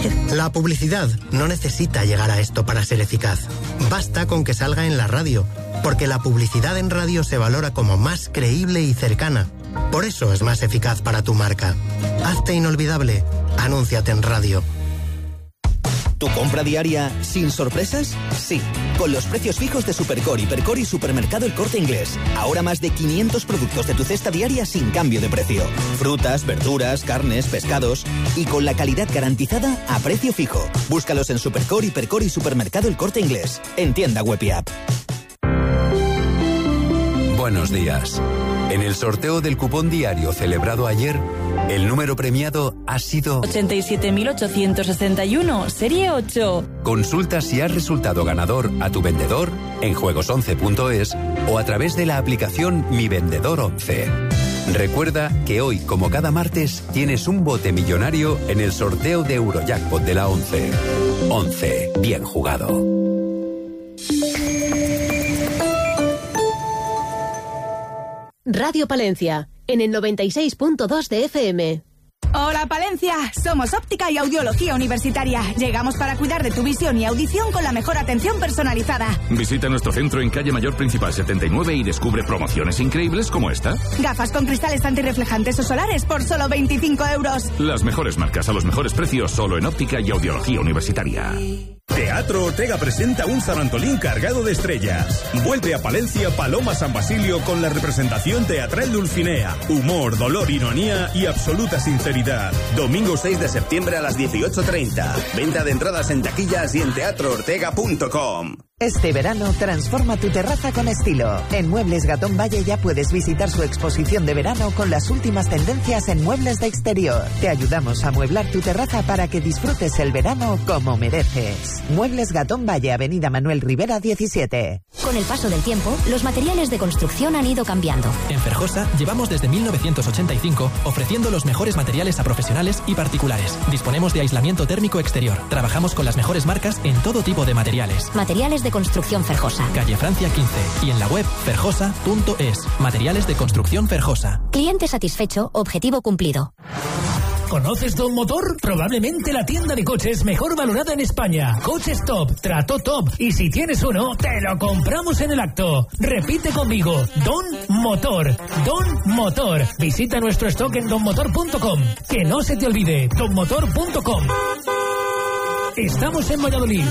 La publicidad no necesita llegar a esto para ser eficaz. Basta con que salga en la radio, porque la publicidad en radio se valora como más creíble y cercana. Por eso es más eficaz para tu marca. Hazte inolvidable. Anúnciate en radio. ¿Tu compra diaria sin sorpresas? Sí, con los precios fijos de Supercore, Hipercore y Supermercado El Corte Inglés. Ahora más de 500 productos de tu cesta diaria sin cambio de precio. Frutas, verduras, carnes, pescados y con la calidad garantizada a precio fijo. Búscalos en Supercore, Hipercore y Supermercado El Corte Inglés. En tienda web y app. Buenos días. En el sorteo del cupón diario celebrado ayer, el número premiado ha sido 87.861, serie 8. Consulta si has resultado ganador a tu vendedor en juegos11.es o a través de la aplicación Mi Vendedor 11. Recuerda que hoy, como cada martes, tienes un bote millonario en el sorteo de Eurojackpot de la 11. 11. Bien jugado. Radio Palencia, en el 96.2 de FM. Hola Palencia, somos Óptica y Audiología Universitaria. Llegamos para cuidar de tu visión y audición con la mejor atención personalizada. Visita nuestro centro en calle Mayor Principal 79 y descubre promociones increíbles como esta. Gafas con cristales antirreflejantes o solares por solo 25 euros. Las mejores marcas a los mejores precios solo en Óptica y Audiología Universitaria. Teatro Ortega presenta un San Antolín cargado de estrellas. Vuelve a Palencia Paloma San Basilio con la representación teatral Dulcinea. Humor, dolor, ironía y absoluta sinceridad. Domingo 6 de septiembre a las 18:30. Venta de entradas en taquillas y en teatroortega.com. Este verano transforma tu terraza con estilo. En Muebles Gatón Valle ya puedes visitar su exposición de verano con las últimas tendencias en muebles de exterior. Te ayudamos a amueblar tu terraza para que disfrutes el verano como mereces. Muebles Gatón Valle, Avenida Manuel Rivera 17. Con el paso del tiempo, los materiales de construcción han ido cambiando. En Ferjosa llevamos desde 1985 ofreciendo los mejores materiales a profesionales y particulares. Disponemos de aislamiento térmico exterior. Trabajamos con las mejores marcas en todo tipo de materiales. Materiales de construcción Ferjosa. Calle Francia 15 y en la web ferjosa.es. Materiales de construcción Ferjosa. Cliente satisfecho, objetivo cumplido. ¿Conoces Don Motor? Probablemente la tienda de coches mejor valorada en España. Coches top, trato top. Y si tienes uno, te lo compramos en el acto. Repite conmigo. Don Motor. Don Motor. Visita nuestro stock en donmotor.com. Que no se te olvide. donmotor.com. Estamos en Valladolid.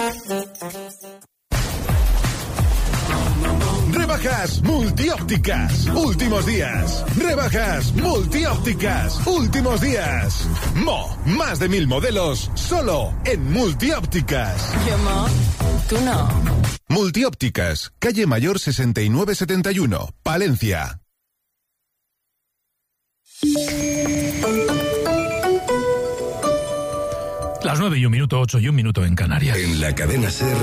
Rebajas multiópticas, últimos días. Rebajas multiópticas, últimos días. Más de 1000 modelos, solo en multiópticas. Yo, tú no. Multiópticas, calle Mayor 6971, Palencia. Las 9 y 1 minuto, 8 y 1 minuto en Canarias. En la cadena SER.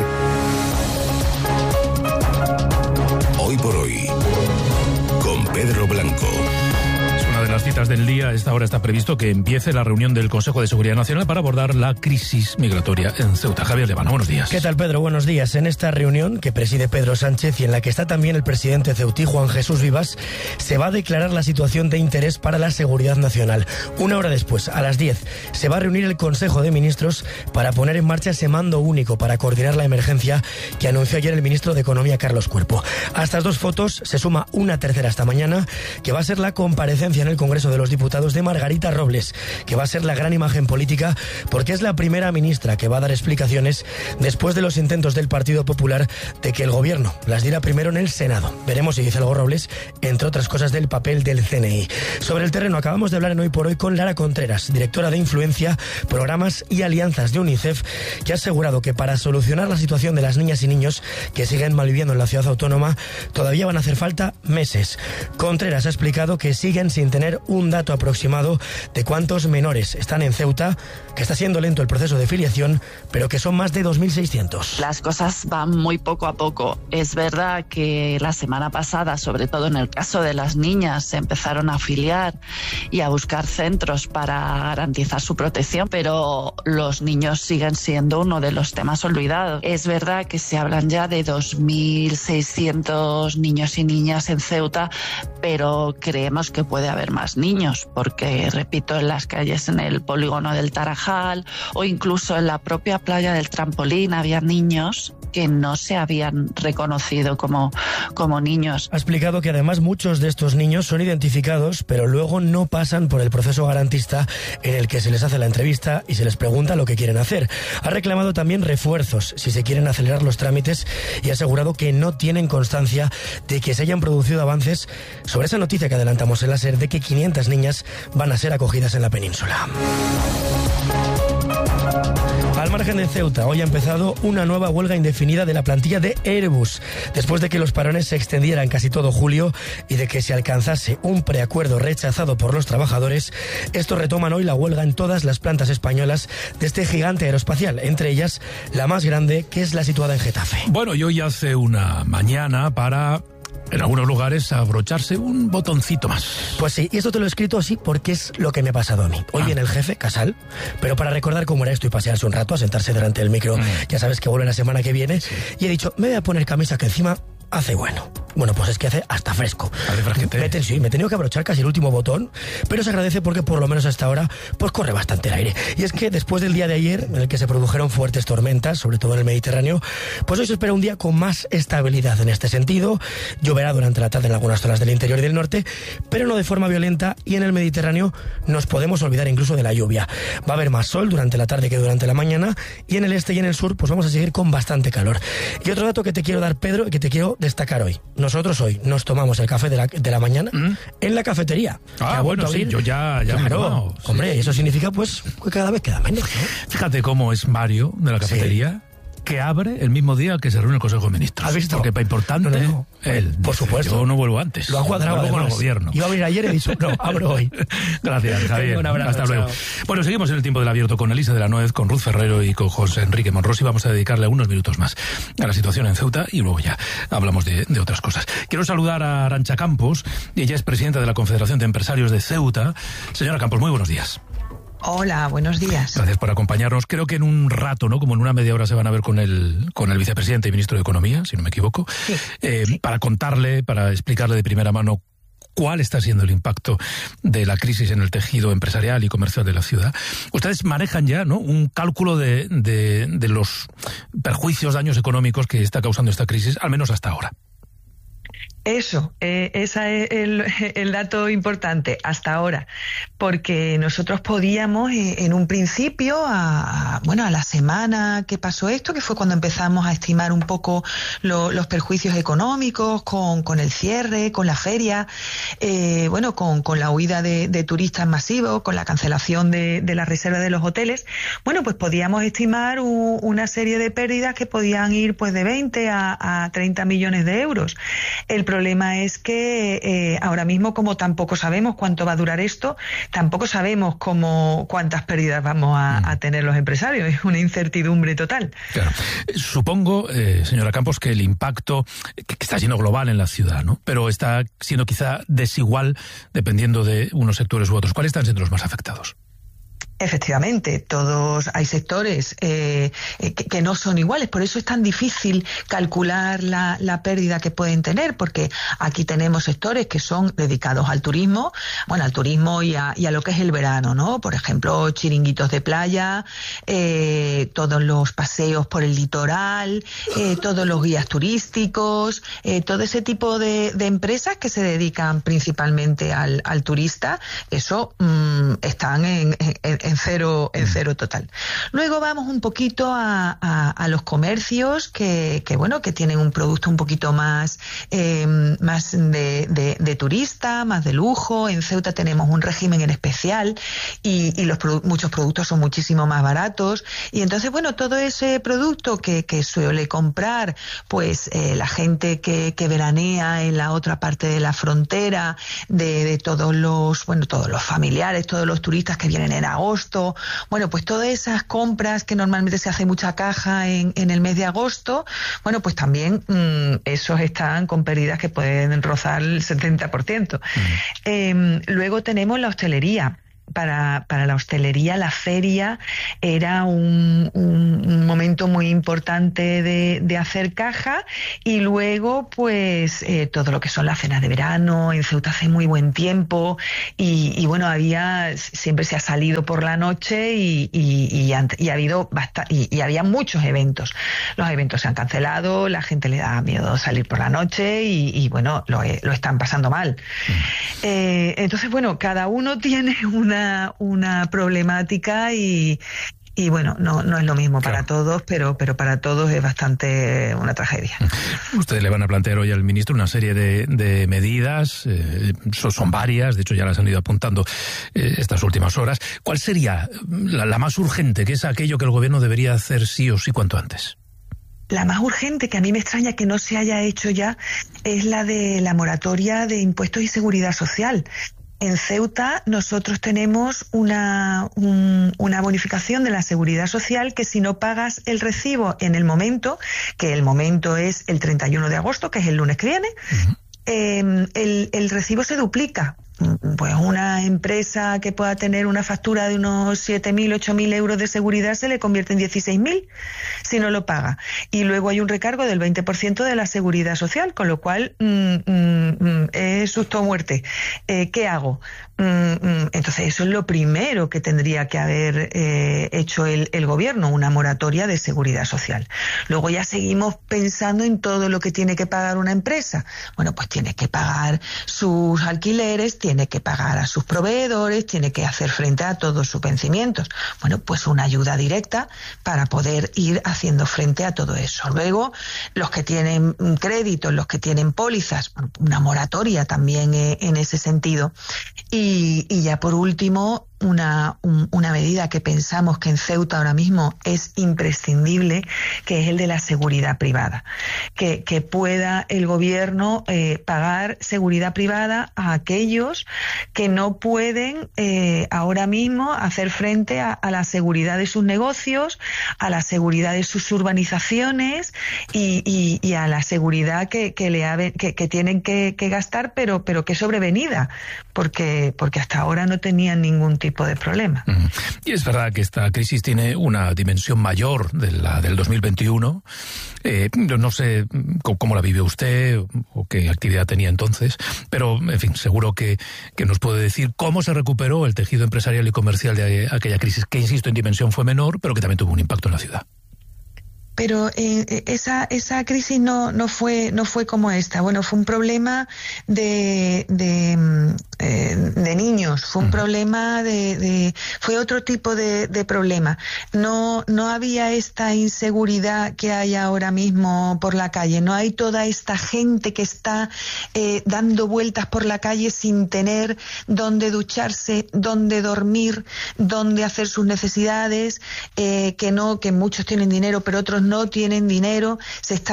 Hoy por hoy, con Pedro Blanco. Es una de las citas del día. A esta hora está previsto que empiece la reunión del Consejo de Seguridad Nacional para abordar la crisis migratoria en Ceuta. Javier Levano, buenos días. ¿Qué tal, Pedro? Buenos días. En esta reunión que preside Pedro Sánchez y en la que está también el presidente ceutí, Juan Jesús Vivas, se va a declarar la situación de interés para la seguridad nacional. Una hora después, a las 10, se va a reunir el Consejo de Ministros para poner en marcha ese mando único para coordinar la emergencia que anunció ayer el ministro de Economía, Carlos Cuerpo. A estas dos fotos se suma una tercera esta mañana, que va a ser la comparecencia en el Congreso de los Diputados de Margarita Robles, que va a ser la gran imagen política porque es la primera ministra que va a dar explicaciones después de los intentos del Partido Popular de que el gobierno las diera primero en el Senado. Veremos si dice algo Robles, entre otras cosas, del papel del CNI. Sobre el terreno acabamos de hablar en Hoy por Hoy con Lara Contreras, directora de Influencia, Programas y Alianzas de UNICEF, que ha asegurado que para solucionar la situación de las niñas y niños que siguen malviviendo en la ciudad autónoma todavía van a hacer falta meses. Contreras ha explicado que siguen sin tener un dato aproximado de cuántos menores están en Ceuta, que está siendo lento el proceso de filiación, pero que son más de 2.600. Las cosas van muy poco a poco. Es verdad que la semana pasada, sobre todo en el caso de las niñas, se empezaron a afiliar y a buscar centros para garantizar su protección, pero los niños siguen siendo uno de los temas olvidados. Es verdad que se hablan ya de 2.600 niños y niñas en Ceuta, pero creemos que puede haber haber más niños, porque, repito, en las calles, en el polígono del Tarajal o incluso en la propia playa del Trampolín había niños que no se habían reconocido como niños. Ha explicado que además muchos de estos niños son identificados, pero luego no pasan por el proceso garantista en el que se les hace la entrevista y se les pregunta lo que quieren hacer. Ha reclamado también refuerzos si se quieren acelerar los trámites y ha asegurado que no tienen constancia de que se hayan producido avances sobre esa noticia que adelantamos en la SER de que 500 niñas van a ser acogidas en la península. Al margen de Ceuta, hoy ha empezado una nueva huelga indefinida de la plantilla de Airbus, después de que los parones se extendieran casi todo julio y de que se alcanzase un preacuerdo rechazado por los trabajadores. Estos retoman hoy la huelga en todas las plantas españolas de este gigante aeroespacial, entre ellas la más grande, que es la situada en Getafe. Bueno, y hoy hace una mañana para, en algunos lugares, abrocharse un botoncito más. Pues sí, y esto te lo he escrito así porque es lo que me ha pasado a mí. Hoy viene el jefe, Casal, pero para recordar cómo era esto y pasearse un rato, a sentarse delante del micro, ya sabes que vuelve la semana que viene, y he dicho, me voy a poner camisa que encima hace bueno. Bueno, pues es que hace hasta fresco. Sí, me he tenido que abrochar casi el último botón, pero se agradece porque por lo menos hasta ahora pues corre bastante el aire. Y es que después del día de ayer, en el que se produjeron fuertes tormentas, sobre todo en el Mediterráneo, pues hoy se espera un día con más estabilidad en este sentido. Lloverá durante la tarde en algunas zonas del interior y del norte, pero no de forma violenta, y en el Mediterráneo nos podemos olvidar incluso de la lluvia. Va a haber más sol durante la tarde que durante la mañana, y en el este y en el sur pues vamos a seguir con bastante calor. Y otro dato que te quiero dar, Pedro, y que te quiero destacar hoy. Nosotros hoy nos tomamos el café de la mañana en la cafetería. Bueno, sí, yo ya claro, me he tomado. Hombre, y eso significa pues que cada vez queda menos, ¿no? Fíjate cómo es Mario de la cafetería. Que abre el mismo día que se reúne el Consejo de Ministros. ¿Has visto? Porque para importante, él, por supuesto. Yo no vuelvo antes. Lo ha cuadrado con el gobierno. Iba a abrir ayer y he dicho, no, abro hoy. Gracias, Javier. Un abrazo, hasta luego. Bueno, seguimos en el tiempo del abierto con Elisa de la Nuez, con Ruth Ferrero y con José Enrique Monrosi. Vamos a dedicarle unos minutos más a la situación en Ceuta y luego ya hablamos de otras cosas. Quiero saludar a Arantxa Campos, y ella es presidenta de la Confederación de Empresarios de Ceuta. Señora Campos, muy buenos días. Hola, buenos días. Gracias por acompañarnos. Creo que en un rato, ¿no? Como en una media hora se van a ver con el vicepresidente y ministro de Economía, si no me equivoco, sí. Para contarle, para explicarle de primera mano cuál está siendo el impacto de la crisis en el tejido empresarial y comercial de la ciudad. Ustedes manejan ya, ¿no?, un cálculo de los perjuicios, daños económicos que está causando esta crisis, al menos hasta ahora. Eso, ese es el dato importante hasta ahora, porque nosotros podíamos en un principio, a la semana que pasó esto, que fue cuando empezamos a estimar un poco los perjuicios económicos con el cierre, con la feria, con la huida de turistas masivos, con la cancelación de la reserva de los hoteles, pues podíamos estimar una serie de pérdidas que podían ir pues de 20 a 30 millones de euros. El problema es que ahora mismo, como tampoco sabemos cuánto va a durar esto, tampoco sabemos cuántas pérdidas vamos a tener los empresarios. Es una incertidumbre total. Claro. Supongo, señora Campos, que el impacto que está siendo global en la ciudad, ¿no?, pero está siendo quizá desigual dependiendo de unos sectores u otros. ¿Cuáles están siendo los más afectados? Efectivamente, hay sectores que no son iguales, por eso es tan difícil calcular la pérdida que pueden tener, porque aquí tenemos sectores que son dedicados al turismo, al turismo y a lo que es el verano, ¿no? Por ejemplo, chiringuitos de playa, todos los paseos por el litoral, todos los guías turísticos, todo ese tipo de empresas que se dedican principalmente al turista, eso están en cero total. Luego vamos un poquito a los comercios que tienen un producto un poquito más de turista, más de lujo. En Ceuta tenemos un régimen en especial y muchos productos son muchísimo más baratos, y entonces todo ese producto que suele comprar pues la gente que veranea en la otra parte de la frontera, de todos los familiares, todos los turistas que vienen en agosto, pues todas esas compras que normalmente se hace mucha caja en el mes de agosto, pues también esos están con pérdidas que pueden rozar el 70%. Luego tenemos la hostelería, la hostelería la feria era un momento muy importante de hacer caja, y luego pues todo lo que son las cenas de verano. En Ceuta hace muy buen tiempo y bueno, siempre se ha salido por la noche y había muchos eventos. Los eventos se han cancelado, la gente le da miedo salir por la noche y bueno, lo están pasando mal. Entonces, bueno, cada uno tiene una problemática y bueno, no es lo mismo para todos, pero para todos es bastante una tragedia. Ustedes le van a plantear hoy al ministro una serie de medidas, son varias, de hecho ya las han ido apuntando estas últimas horas. ¿Cuál sería la más urgente, que es aquello que el gobierno debería hacer sí o sí cuanto antes? La más urgente, que a mí me extraña que no se haya hecho ya, es la de la moratoria de impuestos y seguridad social. En Ceuta nosotros tenemos una bonificación de la seguridad social, que si no pagas el recibo en el momento, que el momento es el 31 de agosto, que es el lunes que viene, el recibo se duplica. Pues una empresa que pueda tener una factura de unos 7.000, 8.000 euros de seguridad se le convierte en 16.000 si no lo paga. Y luego hay un recargo del 20% de la seguridad social, con lo cual es susto o muerte. ¿Qué hago? Entonces eso es lo primero que tendría que haber hecho el gobierno, una moratoria de seguridad social. Luego ya seguimos pensando en todo lo que tiene que pagar una empresa. Bueno, pues tiene que pagar sus alquileres, tiene que pagar a sus proveedores, tiene que hacer frente a todos sus vencimientos. Bueno, pues una ayuda directa para poder ir haciendo frente a todo eso. Luego, los que tienen créditos, los que tienen pólizas, una moratoria también en ese sentido. Y ya por último, una medida que pensamos que en Ceuta ahora mismo es imprescindible, que es el de la seguridad privada. Que pueda el gobierno pagar seguridad privada a aquellos que no pueden ahora mismo hacer frente a la seguridad de sus negocios, a la seguridad de sus urbanizaciones y a la seguridad que tienen que gastar, pero que es sobrevenida, porque hasta ahora no tenían ningún tipo de problema. Y es verdad que esta crisis tiene una dimensión mayor de la del 2021. No sé cómo la vive usted o qué actividad tenía entonces, pero en fin, seguro que nos puede decir cómo se recuperó el tejido empresarial y comercial de aquella crisis, que insisto, en dimensión fue menor, pero que también tuvo un impacto en la ciudad. Pero esa crisis no fue como esta. Bueno, fue un problema de niños, fue un problema fue otro tipo de problema. No había esta inseguridad que hay ahora mismo por la calle. No hay toda esta gente que está dando vueltas por la calle sin tener dónde ducharse, dónde dormir, dónde hacer sus necesidades, que muchos tienen dinero, pero otros no tienen dinero. Se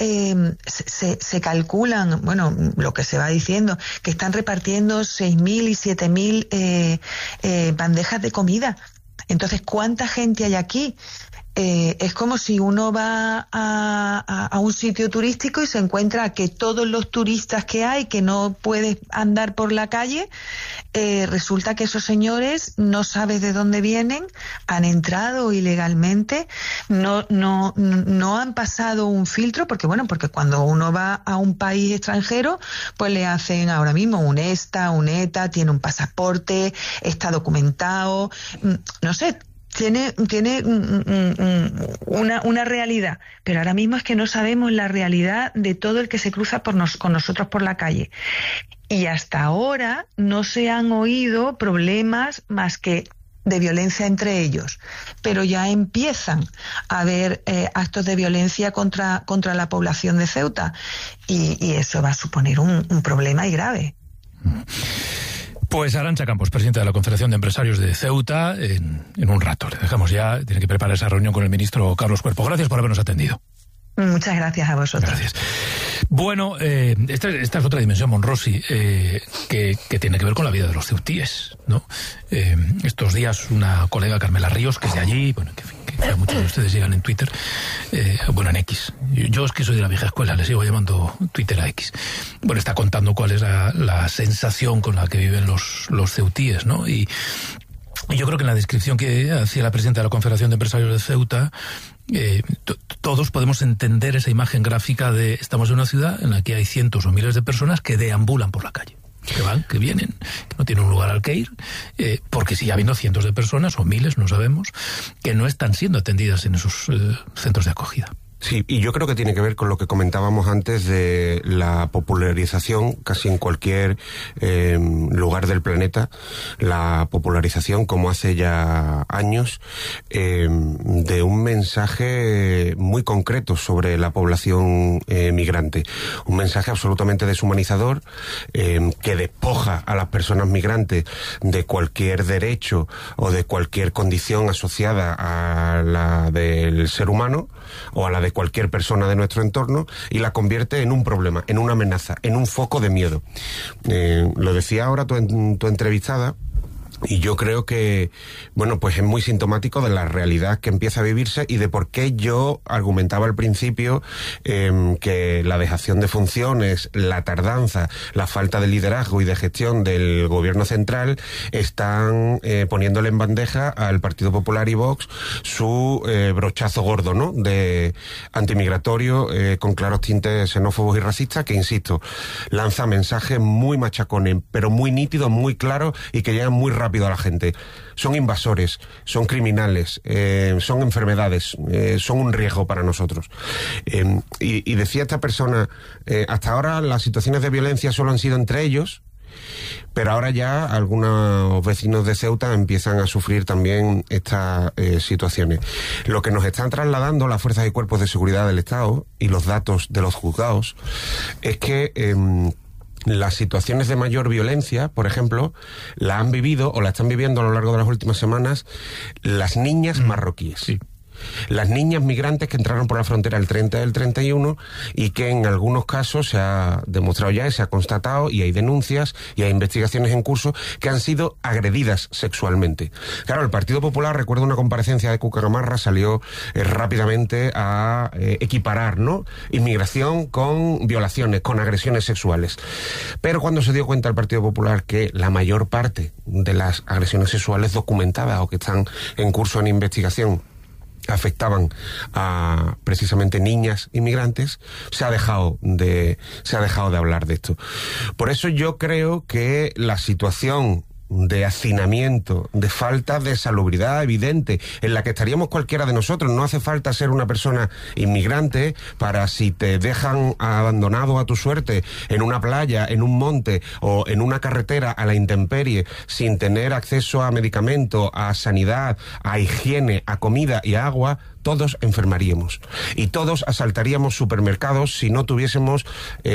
calculan, bueno, lo que se va diciendo, que están repartiendo 6.000 y 7.000 bandejas de comida. Entonces, ¿cuánta gente hay aquí? Es como si uno va a un sitio turístico y se encuentra que todos los turistas que hay, que no puedes andar por la calle, resulta que esos señores no sabes de dónde vienen, han entrado ilegalmente, no han pasado un filtro, porque cuando uno va a un país extranjero, pues le hacen ahora mismo un ESTA, un ETA, tiene un pasaporte, está documentado, no sé, tiene una realidad, pero ahora mismo es que no sabemos la realidad de todo el que se cruza con nosotros por la calle. Y hasta ahora no se han oído problemas más que de violencia entre ellos, pero ya empiezan a haber actos de violencia contra la población de Ceuta, y eso va a suponer un problema y grave. Pues Arantxa Campos, presidenta de la Confederación de Empresarios de Ceuta, en un rato. Le dejamos ya, tiene que preparar esa reunión con el ministro Carlos Cuerpo. Gracias por habernos atendido. Muchas gracias a vosotros. Gracias. Bueno, esta es otra dimensión, Monrosi, que tiene que ver con la vida de los ceutíes, ¿no? Estos días una colega, Carmela Ríos, que es de allí, bueno, que muchos de ustedes sigan en Twitter, en X. Yo es que soy de la vieja escuela, le sigo llamando Twitter a X. Bueno, está contando cuál es la sensación con la que viven los ceutíes, ¿no? Y Y yo creo que en la descripción que hacía la presidenta de la Confederación de Empresarios de Ceuta, todos podemos entender esa imagen gráfica de estamos en una ciudad en la que hay cientos o miles de personas que deambulan por la calle, que van, que vienen, que no tienen un lugar al que ir, porque sigue habiendo cientos de personas, o miles, no sabemos, que no están siendo atendidas en esos centros de acogida. Sí, y yo creo que tiene que ver con lo que comentábamos antes de la popularización, casi en cualquier lugar del planeta, la popularización, como hace ya años, de un mensaje muy concreto sobre la población migrante. Un mensaje absolutamente deshumanizador, que despoja a las personas migrantes de cualquier derecho o de cualquier condición asociada a la del ser humano o a la de cualquier persona de nuestro entorno, y la convierte en un problema, en una amenaza, en un foco de miedo. Lo decía ahora tu entrevistada, y yo creo que, bueno, pues es muy sintomático de la realidad que empieza a vivirse y de por qué yo argumentaba al principio que la dejación de funciones, la tardanza, la falta de liderazgo y de gestión del gobierno central están poniéndole en bandeja al Partido Popular y Vox su brochazo gordo, ¿no?, de antimigratorio con claros tintes xenófobos y racistas, que, insisto, lanza mensajes muy machacones, pero muy nítidos, muy claros y que llegan muy rápido a la gente. Son invasores, son criminales, son enfermedades, son un riesgo para nosotros. Y decía esta persona, hasta ahora las situaciones de violencia solo han sido entre ellos, pero ahora ya algunos vecinos de Ceuta empiezan a sufrir también estas situaciones. Lo que nos están trasladando las fuerzas y cuerpos de seguridad del Estado y los datos de los juzgados es que las situaciones de mayor violencia, por ejemplo, la han vivido o la están viviendo a lo largo de las últimas semanas las niñas marroquíes. Sí. Las niñas migrantes que entraron por la frontera el 30 del 31 y que en algunos casos se ha demostrado ya y se ha constatado, y hay denuncias y hay investigaciones en curso, que han sido agredidas sexualmente. Claro, el Partido Popular, recuerdo una comparecencia de Cuca Gamarra, salió rápidamente a equiparar, ¿no?, inmigración con violaciones, con agresiones sexuales. Pero cuando se dio cuenta el Partido Popular que la mayor parte de las agresiones sexuales documentadas o que están en curso en investigación afectaban a precisamente niñas inmigrantes, se ha dejado de hablar de esto. Por eso yo creo que la situación de hacinamiento, de falta de salubridad evidente, en la que estaríamos cualquiera de nosotros, no hace falta ser una persona inmigrante para, si te dejan abandonado a tu suerte en una playa, en un monte o en una carretera a la intemperie, sin tener acceso a medicamento, a sanidad, a higiene, a comida y a agua, todos enfermaríamos y todos asaltaríamos supermercados si no tuviésemos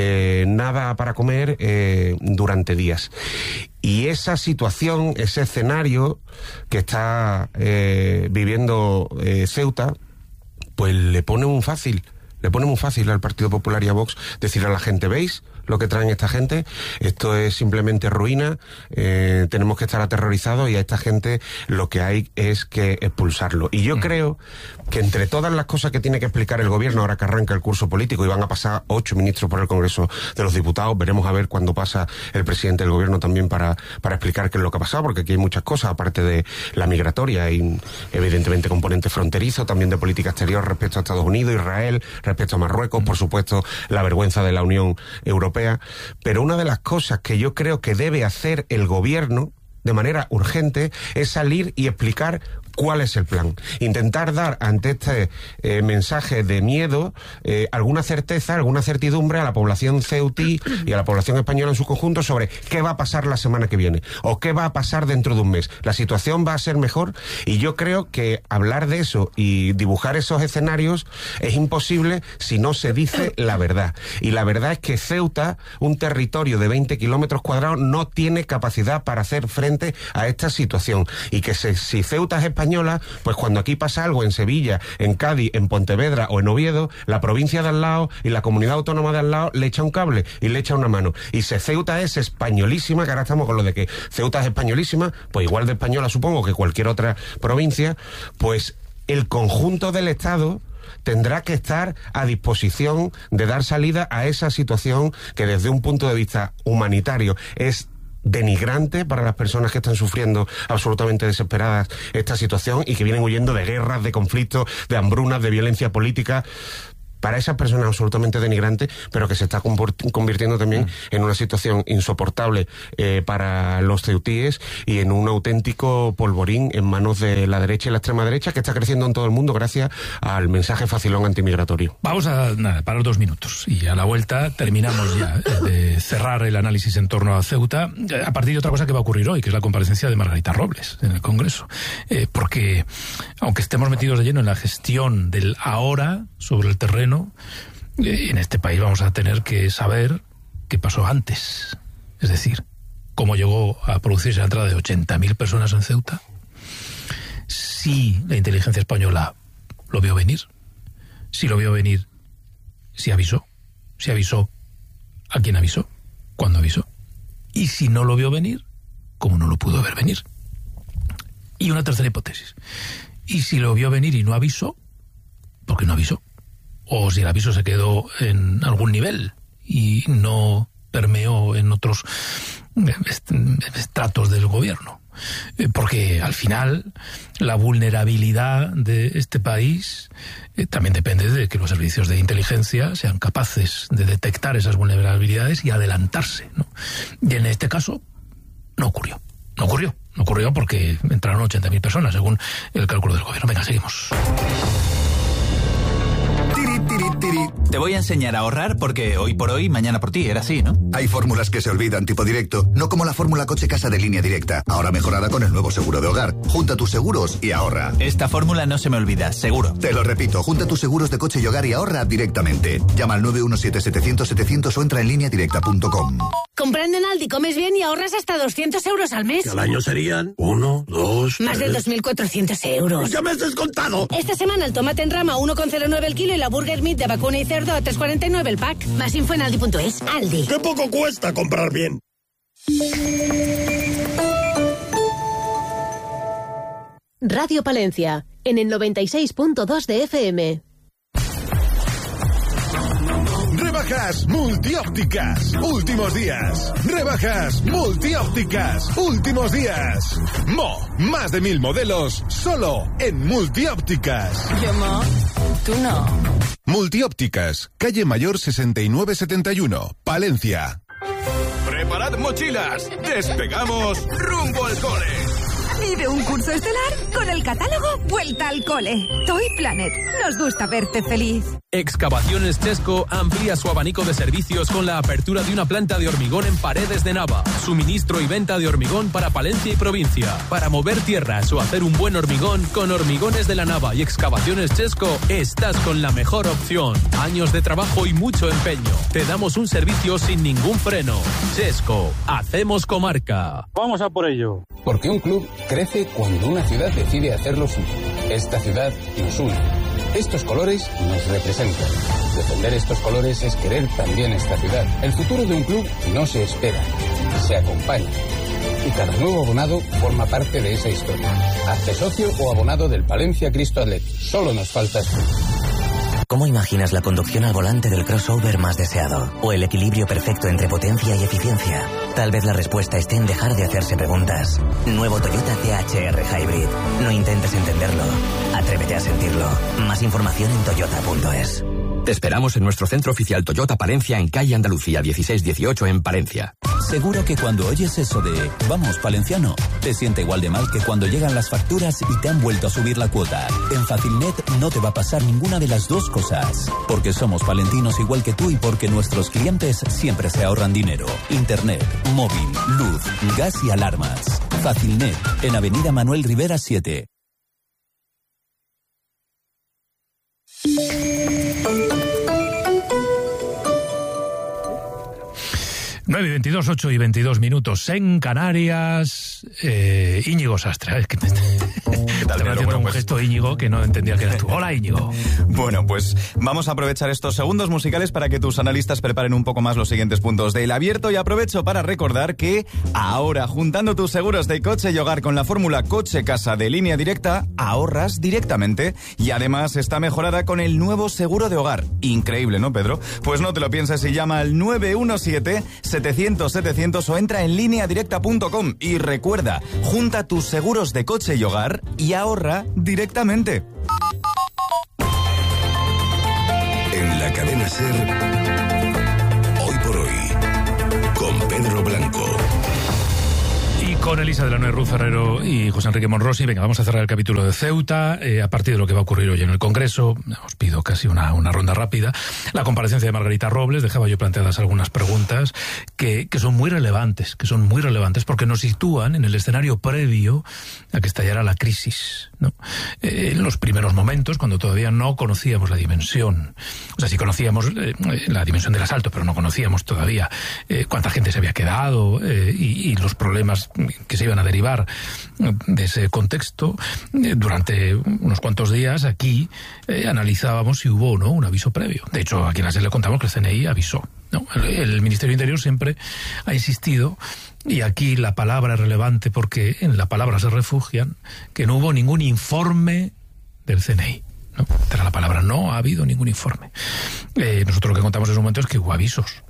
nada para comer durante días. Y esa situación, ese escenario que está viviendo Ceuta, pues le pone muy fácil al Partido Popular y a Vox decir a la gente: ¿veis lo que traen esta gente? Esto es simplemente ruina, tenemos que estar aterrorizados, y a esta gente lo que hay es que expulsarlo. Y yo creo que entre todas las cosas que tiene que explicar el gobierno ahora que arranca el curso político, y van a pasar 8 ministros por el Congreso de los Diputados, veremos a ver cuándo pasa el presidente del gobierno también para explicar qué es lo que ha pasado, porque aquí hay muchas cosas, aparte de la migratoria, hay evidentemente componente fronterizo, también de política exterior respecto a Estados Unidos, Israel, respecto a Marruecos, por supuesto la vergüenza de la Unión Europea. Pero una de las cosas que yo creo que debe hacer el gobierno de manera urgente es salir y explicar cuál es el plan. Intentar dar ante este mensaje de miedo alguna certeza, alguna certidumbre a la población ceutí y a la población española en su conjunto sobre qué va a pasar la semana que viene o qué va a pasar dentro de un mes. La situación va a ser mejor, y yo creo que hablar de eso y dibujar esos escenarios es imposible si no se dice la verdad. Y la verdad es que Ceuta, un territorio de 20 kilómetros cuadrados, no tiene capacidad para hacer frente a esta situación. Y que si Ceuta es española, pues cuando aquí pasa algo en Sevilla, en Cádiz, en Pontevedra o en Oviedo, la provincia de al lado y la comunidad autónoma de al lado le echa un cable y le echa una mano. Y si Ceuta es españolísima, que ahora estamos con lo de que Ceuta es españolísima, pues igual de española supongo que cualquier otra provincia, pues el conjunto del Estado tendrá que estar a disposición de dar salida a esa situación que desde un punto de vista humanitario es denigrante para las personas que están sufriendo absolutamente desesperadas esta situación y que vienen huyendo de guerras, de conflictos, de hambrunas, de violencia política. Para esas personas absolutamente denigrante, pero que se está convirtiendo también en una situación insoportable para los ceutíes y en un auténtico polvorín en manos de la derecha y la extrema derecha, que está creciendo en todo el mundo gracias al mensaje facilón antimigratorio. Vamos a parar 2 minutos y a la vuelta terminamos ya de cerrar el análisis en torno a Ceuta, a partir de otra cosa que va a ocurrir hoy, que es la comparecencia de Margarita Robles en el Congreso. Porque aunque estemos metidos de lleno en la gestión del ahora sobre el terreno, en este país vamos a tener que saber qué pasó antes. Es decir, cómo llegó a producirse la entrada de 80.000 personas en Ceuta, si la inteligencia española lo vio venir, si lo vio venir, si avisó, a quién avisó, cuándo avisó, y si no lo vio venir, cómo no lo pudo ver venir. Y una tercera hipótesis: y si lo vio venir y no avisó, ¿por qué no avisó? O si el aviso se quedó en algún nivel y no permeó en otros estratos del gobierno. Porque al final la vulnerabilidad de este país también depende de que los servicios de inteligencia sean capaces de detectar esas vulnerabilidades y adelantarse, ¿no? Y en este caso no ocurrió. No ocurrió porque entraron 80.000 personas, según el cálculo del gobierno. Venga, seguimos. Te voy a enseñar a ahorrar porque hoy por hoy, mañana por ti, era así, ¿no? Hay fórmulas que se olvidan tipo directo, no como la fórmula coche casa de Línea Directa, ahora mejorada con el nuevo seguro de hogar. Junta tus seguros y ahorra. Esta fórmula no se me olvida, seguro. Te lo repito, junta tus seguros de coche y hogar y ahorra directamente. Llama al 917-700-700 o entra en lineadirecta.com. Comprando en Aldi comes bien y ahorras hasta 200 euros al mes. ¿Y al año serían? 1, 2, Más de 2.400 euros. ¡Ya me has descontado! Esta semana el tomate en rama 1,09 el kilo y la burger meat de vacuna y cerdo a 3,49 el pack. Más info en aldi.es. Aldi. ¡Qué poco cuesta comprar bien! Radio Palencia, en el 96.2 de FM. Rebajas multiópticas, últimos días. Rebajas multiópticas, últimos días. Más de 1.000 modelos, solo en multiópticas. Yo, tú no. Multiópticas, calle Mayor 6971, Palencia. ¡Preparad mochilas! ¡Despegamos rumbo al cole! Vive un curso estelar con el catálogo Vuelta al Cole. Toy Planet. Nos gusta verte feliz. Excavaciones Chesco amplía su abanico de servicios con la apertura de una planta de hormigón en Paredes de Nava. Suministro y venta de hormigón para Palencia y provincia. Para mover tierras o hacer un buen hormigón, con Hormigones de la Nava y Excavaciones Chesco estás con la mejor opción. Años de trabajo y mucho empeño. Te damos un servicio sin ningún freno. Chesco, hacemos comarca. Vamos a por ello. Porque un club crece cuando una ciudad decide hacerlo suyo. Esta ciudad nos une. Estos colores nos representan. Defender estos colores es querer también esta ciudad. El futuro de un club no se espera, se acompaña. Y cada nuevo abonado forma parte de esa historia. Hazte socio o abonado del Palencia Cristo Athletic. Solo nos faltas tú. ¿Cómo imaginas la conducción al volante del crossover más deseado? ¿O el equilibrio perfecto entre potencia y eficiencia? Tal vez la respuesta esté en dejar de hacerse preguntas. Nuevo Toyota CHR Hybrid. No intentes entenderlo. Atrévete a sentirlo. Más información en toyota.es. Te esperamos en nuestro centro oficial Toyota Palencia en calle Andalucía 1618 en Palencia. Seguro que cuando oyes eso de «Vamos, Palenciano», te siente igual de mal que cuando llegan las facturas y te han vuelto a subir la cuota. En Facilnet no te va a pasar ninguna de las dos cosas. Porque somos palentinos igual que tú y porque nuestros clientes siempre se ahorran dinero. Internet, móvil, luz, gas y alarmas. Facilnet, en Avenida Manuel Rivera 7. Nueve y 22, 8 y 22 minutos en Canarias. Íñigo Sastre. Es que me estaba haciendo un gesto, Íñigo, que no entendía que eras tú. Hola, Íñigo. Bueno, pues vamos a aprovechar estos segundos musicales para que tus analistas preparen un poco más los siguientes puntos del abierto, y aprovecho para recordar que ahora, juntando tus seguros de coche y hogar con la fórmula coche-casa de Línea Directa, ahorras directamente, y además está mejorada con el nuevo seguro de hogar. Increíble, ¿no, Pedro? Pues no te lo pienses y llama al 917-700-700 700-700 o entra en lineadirecta.com y recuerda, junta tus seguros de coche y hogar y ahorra directamente. En la cadena SER, hoy por hoy, con Pedro Blanco. Y con Elisa de la Noe, Ruth Ferrero y José Enrique Monrosi. Venga, vamos a cerrar el capítulo de Ceuta. A partir de lo que va a ocurrir hoy en el Congreso, os pido casi una ronda rápida. La comparecencia de Margarita Robles, dejaba yo planteadas algunas preguntas que son muy relevantes, porque nos sitúan en el escenario previo a que estallara la crisis, ¿no? En los primeros momentos, cuando todavía no conocíamos la dimensión, o sea, sí conocíamos la dimensión del asalto, pero no conocíamos todavía cuánta gente se había quedado y los problemas que se iban a derivar de ese contexto. Durante unos cuantos días aquí analizábamos si hubo o no un aviso previo. De hecho, aquí en la SER le contamos que el CNI avisó, ¿no? El Ministerio de Interior siempre ha insistido, y aquí la palabra es relevante porque en la palabra se refugian, que no hubo ningún informe del CNI, ¿no? Tras la palabra no ha habido ningún informe. Nosotros lo que contamos en ese momento es que hubo avisos.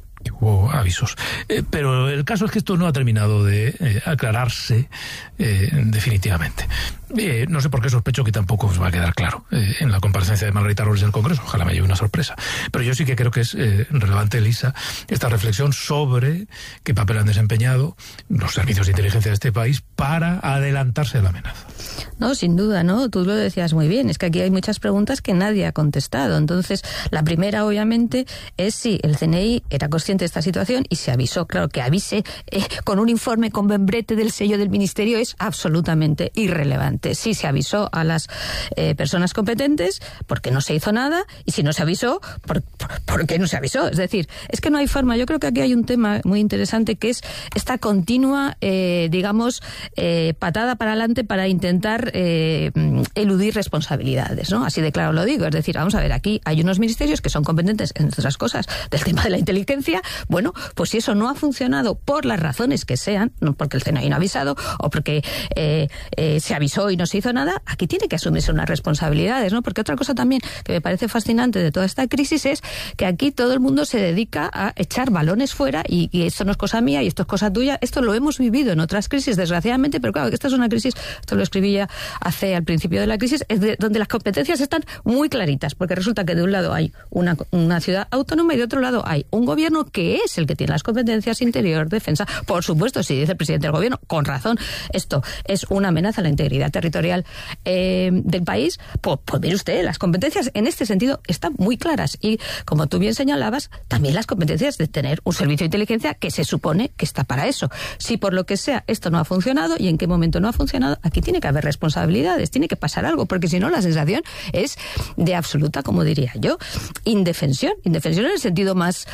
Pero el caso es que esto no ha terminado de aclararse definitivamente. No sé por qué sospecho que tampoco os va a quedar claro en la comparecencia de Margarita Robles en el Congreso. Ojalá me lleve una sorpresa. Pero yo sí que creo que es relevante, Elisa, esta reflexión sobre qué papel han desempeñado los servicios de inteligencia de este país para adelantarse a la amenaza. No, sin duda, ¿no? Tú lo decías muy bien. Es que aquí hay muchas preguntas que nadie ha contestado. Entonces, la primera, obviamente, es si el CNI era consciente de esta situación y se avisó. Claro, que avise con un informe con membrete del sello del Ministerio es absolutamente irrelevante. Sí se avisó a las personas competentes porque no se hizo nada, y si no se avisó, ¿por qué no se avisó? Es decir, es que no hay forma. Yo creo que aquí hay un tema muy interesante que es esta continua, patada para adelante para intentar eludir responsabilidades, ¿no? Así de claro lo digo. Es decir, vamos a ver, aquí hay unos ministerios que son competentes, entre otras cosas, del tema de la inteligencia. Bueno, pues si eso no ha funcionado por las razones que sean, no porque el CNI no ha avisado o porque se avisó y no se hizo nada, aquí tiene que asumirse unas responsabilidades, ¿no? Porque otra cosa también que me parece fascinante de toda esta crisis es que aquí todo el mundo se dedica a echar balones fuera y esto no es cosa mía y esto es cosa tuya. Esto lo hemos vivido en otras crisis, desgraciadamente, pero claro, esta es una crisis, esto lo escribí ya al principio de la crisis, donde las competencias están muy claritas, porque resulta que de un lado hay una ciudad autónoma y de otro lado hay un gobierno que es el que tiene las competencias interior, defensa. Por supuesto, si dice el presidente del gobierno, con razón, esto es una amenaza a la integridad territorial del país, pues mire usted, las competencias en este sentido están muy claras. Y como tú bien señalabas, también las competencias de tener un servicio de inteligencia que se supone que está para eso. Si por lo que sea esto no ha funcionado y en qué momento no ha funcionado, aquí tiene que haber responsabilidades, tiene que pasar algo, porque si no la sensación es de absoluta, como diría yo, indefensión en el sentido más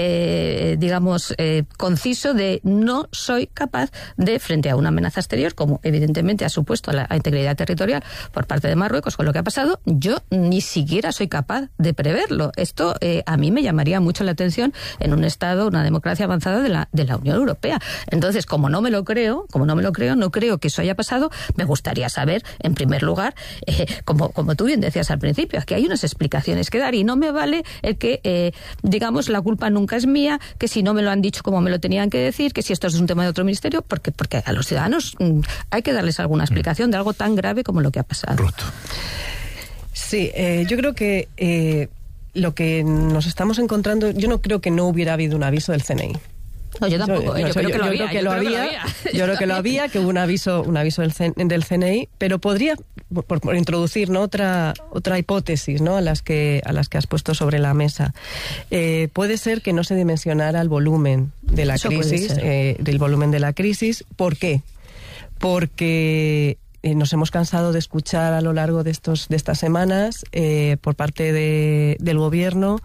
conciso de no soy capaz de, frente a una amenaza exterior, como evidentemente ha supuesto la integridad territorial por parte de Marruecos con lo que ha pasado, yo ni siquiera soy capaz de preverlo. Esto a mí me llamaría mucho la atención en un Estado, una democracia avanzada de la Unión Europea. Entonces, como no creo que eso haya pasado, me gustaría saber, en primer lugar, como tú bien decías al principio, que hay unas explicaciones que dar y no me vale el que, la culpa nunca es mía, que si no me lo han dicho como me lo tenían que decir, que si esto es un tema de otro ministerio, porque a los ciudadanos hay que darles alguna explicación de algo tan grave como lo que ha pasado. Sí, yo creo que lo que nos estamos encontrando, yo no creo que no hubiera habido un aviso del CNI. No, yo tampoco. Yo creo que lo había, que hubo un aviso del CNI, pero podría, por introducir, ¿no?, otra hipótesis, ¿no?, a las que has puesto sobre la mesa. Puede ser que no se dimensionara el volumen de la crisis, del volumen de la crisis. ¿Por qué? Porque nos hemos cansado de escuchar a lo largo de estas semanas por parte del gobierno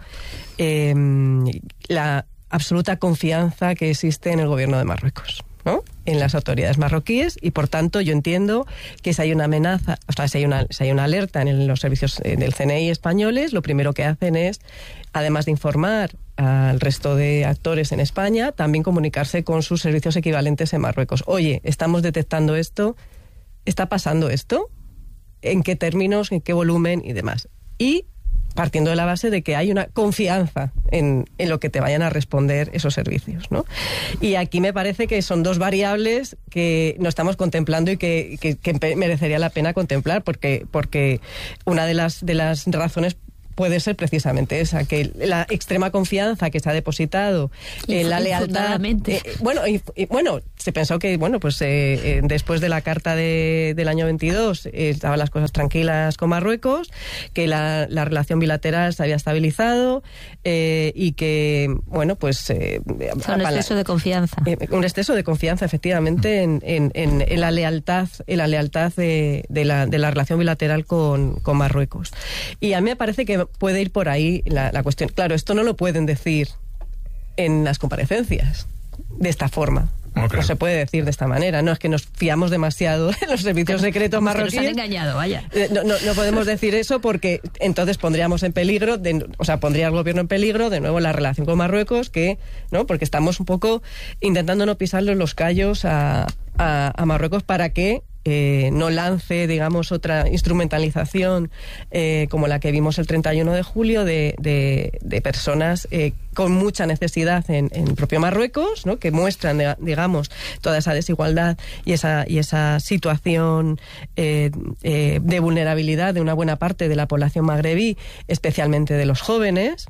la absoluta confianza que existe en el gobierno de Marruecos, ¿no?, en las autoridades marroquíes, y por tanto yo entiendo que si hay una amenaza, o sea, si hay una alerta en los servicios del CNI españoles, lo primero que hacen es, además de informar al resto de actores en España, también comunicarse con sus servicios equivalentes en Marruecos. Oye, estamos detectando esto, ¿está pasando esto? ¿En qué términos, en qué volumen y demás? Y partiendo de la base de que hay una confianza en lo que te vayan a responder esos servicios, ¿no? Y aquí me parece que son dos variables que no estamos contemplando y que merecería la pena contemplar, porque una de las razones puede ser precisamente esa, que la extrema confianza que se ha depositado en la lealtad. Bueno, se pensó que, después de la carta del año 22 estaban las cosas tranquilas con Marruecos, que la relación bilateral se había estabilizado y que, un exceso de confianza. Un exceso de confianza, efectivamente, en la lealtad, de la relación bilateral con Marruecos. Y a mí me parece que puede ir por ahí la cuestión. Claro, esto no lo pueden decir en las comparecencias de esta forma. Okay. No se puede decir de esta manera. No es que nos fiamos demasiado en los servicios secretos marroquíes. Nos han engañado, vaya. No podemos decir eso, porque entonces pondríamos en peligro, pondría el gobierno en peligro de nuevo la relación con Marruecos, porque estamos un poco intentando no pisarle los callos a Marruecos para que no lance, digamos, otra instrumentalización como la que vimos el 31 de julio de personas con mucha necesidad en propio Marruecos, ¿no? Que muestran, digamos, toda esa desigualdad y esa situación de vulnerabilidad de una buena parte de la población magrebí, especialmente de los jóvenes,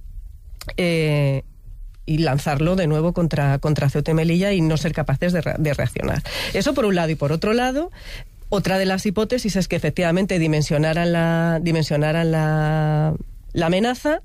y lanzarlo de nuevo contra Ceuta y Melilla y no ser capaces de reaccionar. Eso por un lado. Y por otro lado, otra de las hipótesis es que efectivamente dimensionaran la amenaza,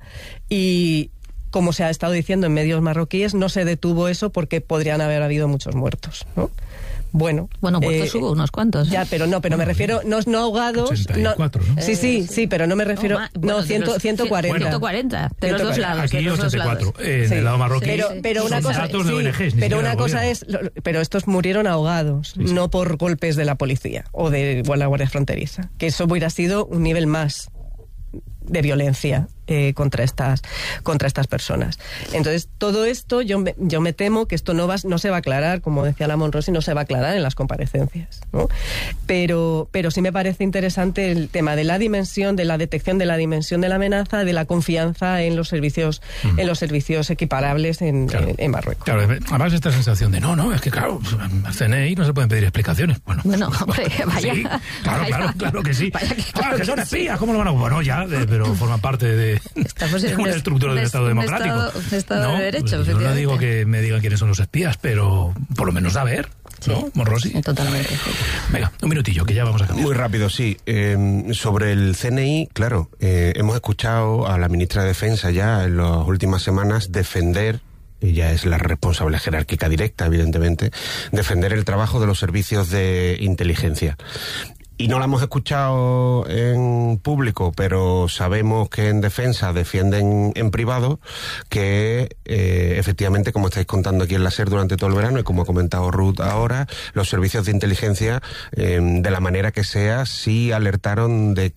y como se ha estado diciendo en medios marroquíes, no se detuvo eso porque podrían haber habido muchos muertos, ¿no? Bueno, muertos hubo unos cuantos. Ya, pero me refiero, no ahogados. 84, ¿no? Sí, pero no me refiero. 140. 140, de los dos lados. Aquí 84, en el lado marroquí. Pero una cosa, datos de ONGs, pero una cosa es, pero estos murieron ahogados, no por golpes de la policía o de la Guardia Fronteriza, que eso hubiera sido un nivel más de violencia contra estas personas. Entonces, todo esto, yo me temo que esto no se va a aclarar, como decía la Monrosi, no se va a aclarar en las comparecencias, ¿no? Pero sí me parece interesante el tema de la dimensión, de la detección de la dimensión de la amenaza, de la confianza en los servicios equiparables en Marruecos. Claro, además esta sensación de es que claro, al CNI no se pueden pedir explicaciones. Bueno, hombre, vaya. Sí, claro que sí. Claro que son espías, ¿cómo lo van a...? Bueno, ya, pero forman parte de una estructura del Estado democrático. Un Estado de Derecho, yo no digo que me digan quiénes son los espías, pero por lo menos saber, ¿no, Monrosi? Totalmente. Venga, un minutillo, que ya vamos a cambiar. Muy rápido, sí. Sobre el CNI, claro, hemos escuchado a la ministra de Defensa ya en las últimas semanas defender, ella es la responsable jerárquica directa, evidentemente, defender el trabajo de los servicios de inteligencia. Y no la hemos escuchado en público, pero sabemos que en defensa defienden en privado que efectivamente, como estáis contando aquí en la SER durante todo el verano y como ha comentado Ruth ahora, los servicios de inteligencia, de la manera que sea, sí alertaron de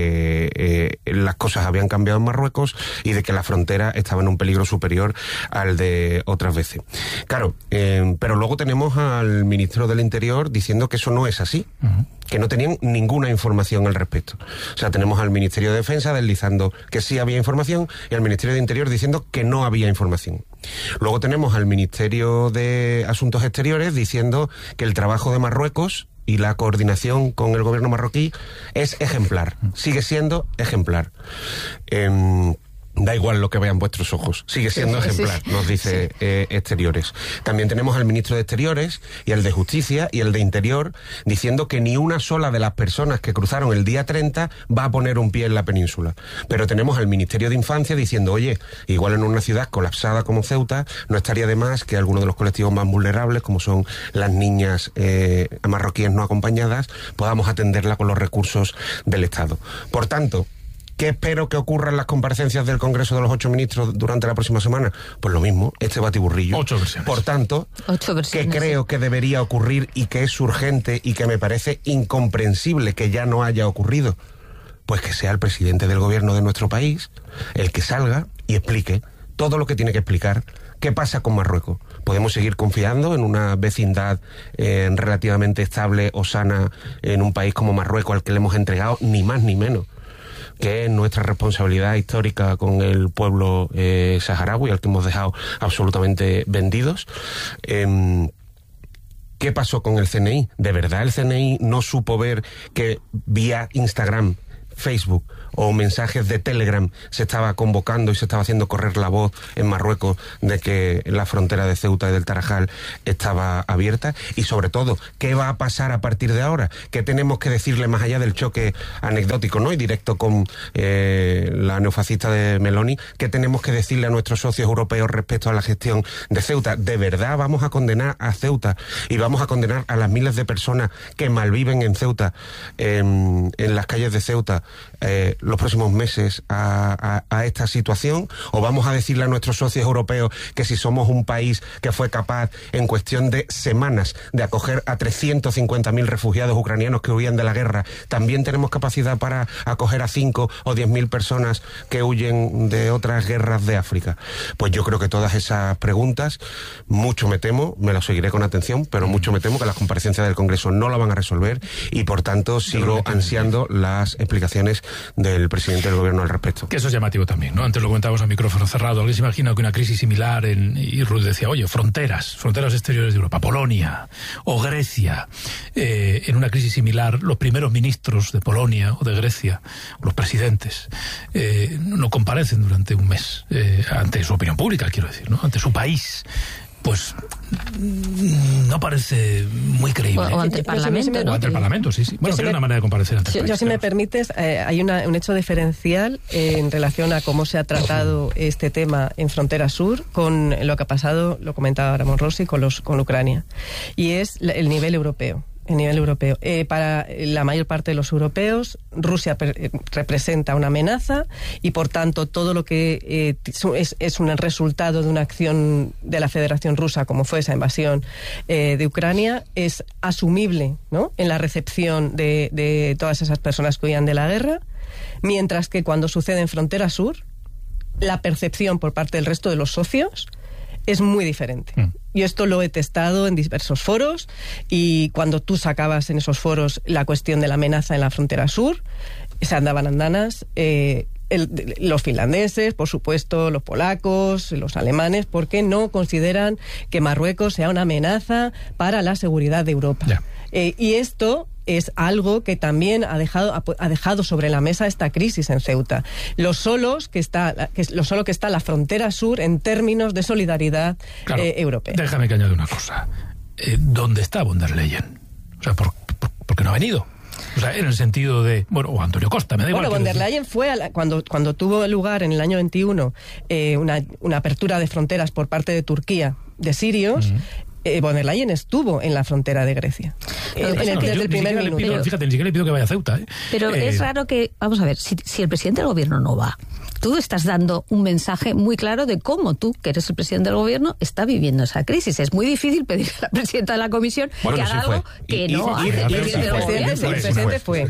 que las cosas habían cambiado en Marruecos y de que la frontera estaba en un peligro superior al de otras veces. Claro, pero luego tenemos al ministro del Interior diciendo que eso no es así. Uh-huh. Que no tenían ninguna información al respecto. O sea, tenemos al Ministerio de Defensa deslizando que sí había información y al Ministerio de Interior diciendo que no había información. Luego tenemos al Ministerio de Asuntos Exteriores diciendo que el trabajo de Marruecos y la coordinación con el gobierno marroquí es ejemplar, sigue siendo ejemplar. Da igual lo que vean vuestros ojos, sigue siendo ejemplar, nos dice Exteriores. También tenemos al ministro de Exteriores y el de Justicia y el de Interior diciendo que ni una sola de las personas que cruzaron el día 30 va a poner un pie en la península. Pero tenemos al Ministerio de Infancia diciendo, oye, igual en una ciudad colapsada como Ceuta, no estaría de más que algunos de los colectivos más vulnerables, como son las niñas marroquíes no acompañadas, podamos atenderla con los recursos del Estado. Por tanto, ¿qué espero que ocurra en las comparecencias del Congreso de los 8 ministros durante la próxima semana? Pues lo mismo, este batiburrillo. 8 versiones. Por tanto, 8 versiones, que creo que debería ocurrir y que es urgente y que me parece incomprensible que ya no haya ocurrido, pues que sea el presidente del gobierno de nuestro país el que salga y explique todo lo que tiene que explicar. ¿Qué pasa con Marruecos? ¿Podemos seguir confiando en una vecindad relativamente estable o sana en un país como Marruecos al que le hemos entregado ni más ni menos que es nuestra responsabilidad histórica con el pueblo saharaui, al que hemos dejado absolutamente vendidos. ¿Qué pasó con el CNI? ¿De verdad el CNI no supo ver que vía Instagram, Facebook o mensajes de Telegram se estaba convocando y se estaba haciendo correr la voz en Marruecos de que la frontera de Ceuta y del Tarajal estaba abierta? Y sobre todo, ¿qué va a pasar a partir de ahora? ¿Qué tenemos que decirle más allá del choque anecdótico, ¿no?, y directo con la neofascista de Meloni? ¿Qué tenemos que decirle a nuestros socios europeos respecto a la gestión de Ceuta? ¿De verdad vamos a condenar a Ceuta y vamos a condenar a las miles de personas que malviven en Ceuta, en las calles de Ceuta, los próximos meses a esta situación? ¿O vamos a decirle a nuestros socios europeos que si somos un país que fue capaz en cuestión de semanas de acoger a 350.000 refugiados ucranianos que huían de la guerra, también tenemos capacidad para acoger a 5 o 10.000 personas que huyen de otras guerras de África? Pues yo creo que todas esas preguntas, mucho me temo, me las seguiré con atención, pero mucho me temo que las comparecencias del Congreso no la van a resolver, y por tanto sigo ansiando las explicaciones del presidente del gobierno al respecto. Que eso es llamativo también, ¿no? Antes lo comentábamos a micrófono cerrado. ¿Alguien se imagina que una crisis similar y Ruth decía, oye, fronteras exteriores de Europa, Polonia o Grecia, en una crisis similar, los primeros ministros de Polonia o de Grecia, los presidentes, no comparecen durante un mes ante su opinión pública, quiero decir, ¿no?, ante su país? Pues no parece muy creíble. O ante el Parlamento. O ante el Parlamento, sí. Bueno, que es una manera de comparecer ante el país. Yo, si me permites, hay un hecho diferencial en relación a cómo se ha tratado este tema en Frontera Sur con lo que ha pasado, lo comentaba Ramón Rossi, con Ucrania. Y es el nivel europeo. Para la mayor parte de los europeos, Rusia representa una amenaza, y por tanto todo lo que es un resultado de una acción de la Federación Rusa, como fue esa invasión de Ucrania, es asumible, ¿no?, en la recepción de todas esas personas que huían de la guerra, mientras que cuando sucede en Frontera Sur, la percepción por parte del resto de los socios es muy diferente. Yo esto lo he testado en diversos foros, y cuando tú sacabas en esos foros la cuestión de la amenaza en la frontera sur, se andaban andanas los finlandeses, por supuesto, los polacos, los alemanes, porque no consideran que Marruecos sea una amenaza para la seguridad de Europa. Y esto es algo que también ha dejado sobre la mesa esta crisis en Ceuta. Lo solo que está la frontera sur en términos de solidaridad europea. Déjame que añade una cosa. ¿Dónde está von der Leyen? O sea, ¿por qué no ha venido? O sea, en el sentido de... Bueno, o Antonio Costa, me da igual. Bueno, von der Leyen fue, cuando tuvo lugar en el año 21 una apertura de fronteras por parte de Turquía de sirios, von der Leyen estuvo en la frontera de Grecia. Desde el primer minuto. Fíjate, ni siquiera le pido que vaya a Ceuta. Pero es raro que... Vamos a ver, si el presidente del gobierno no va, tú estás dando un mensaje muy claro de cómo tú, que eres el presidente del gobierno, está viviendo esa crisis. Es muy difícil pedir a la presidenta de la comisión que haga algo que no hace. El presidente fue.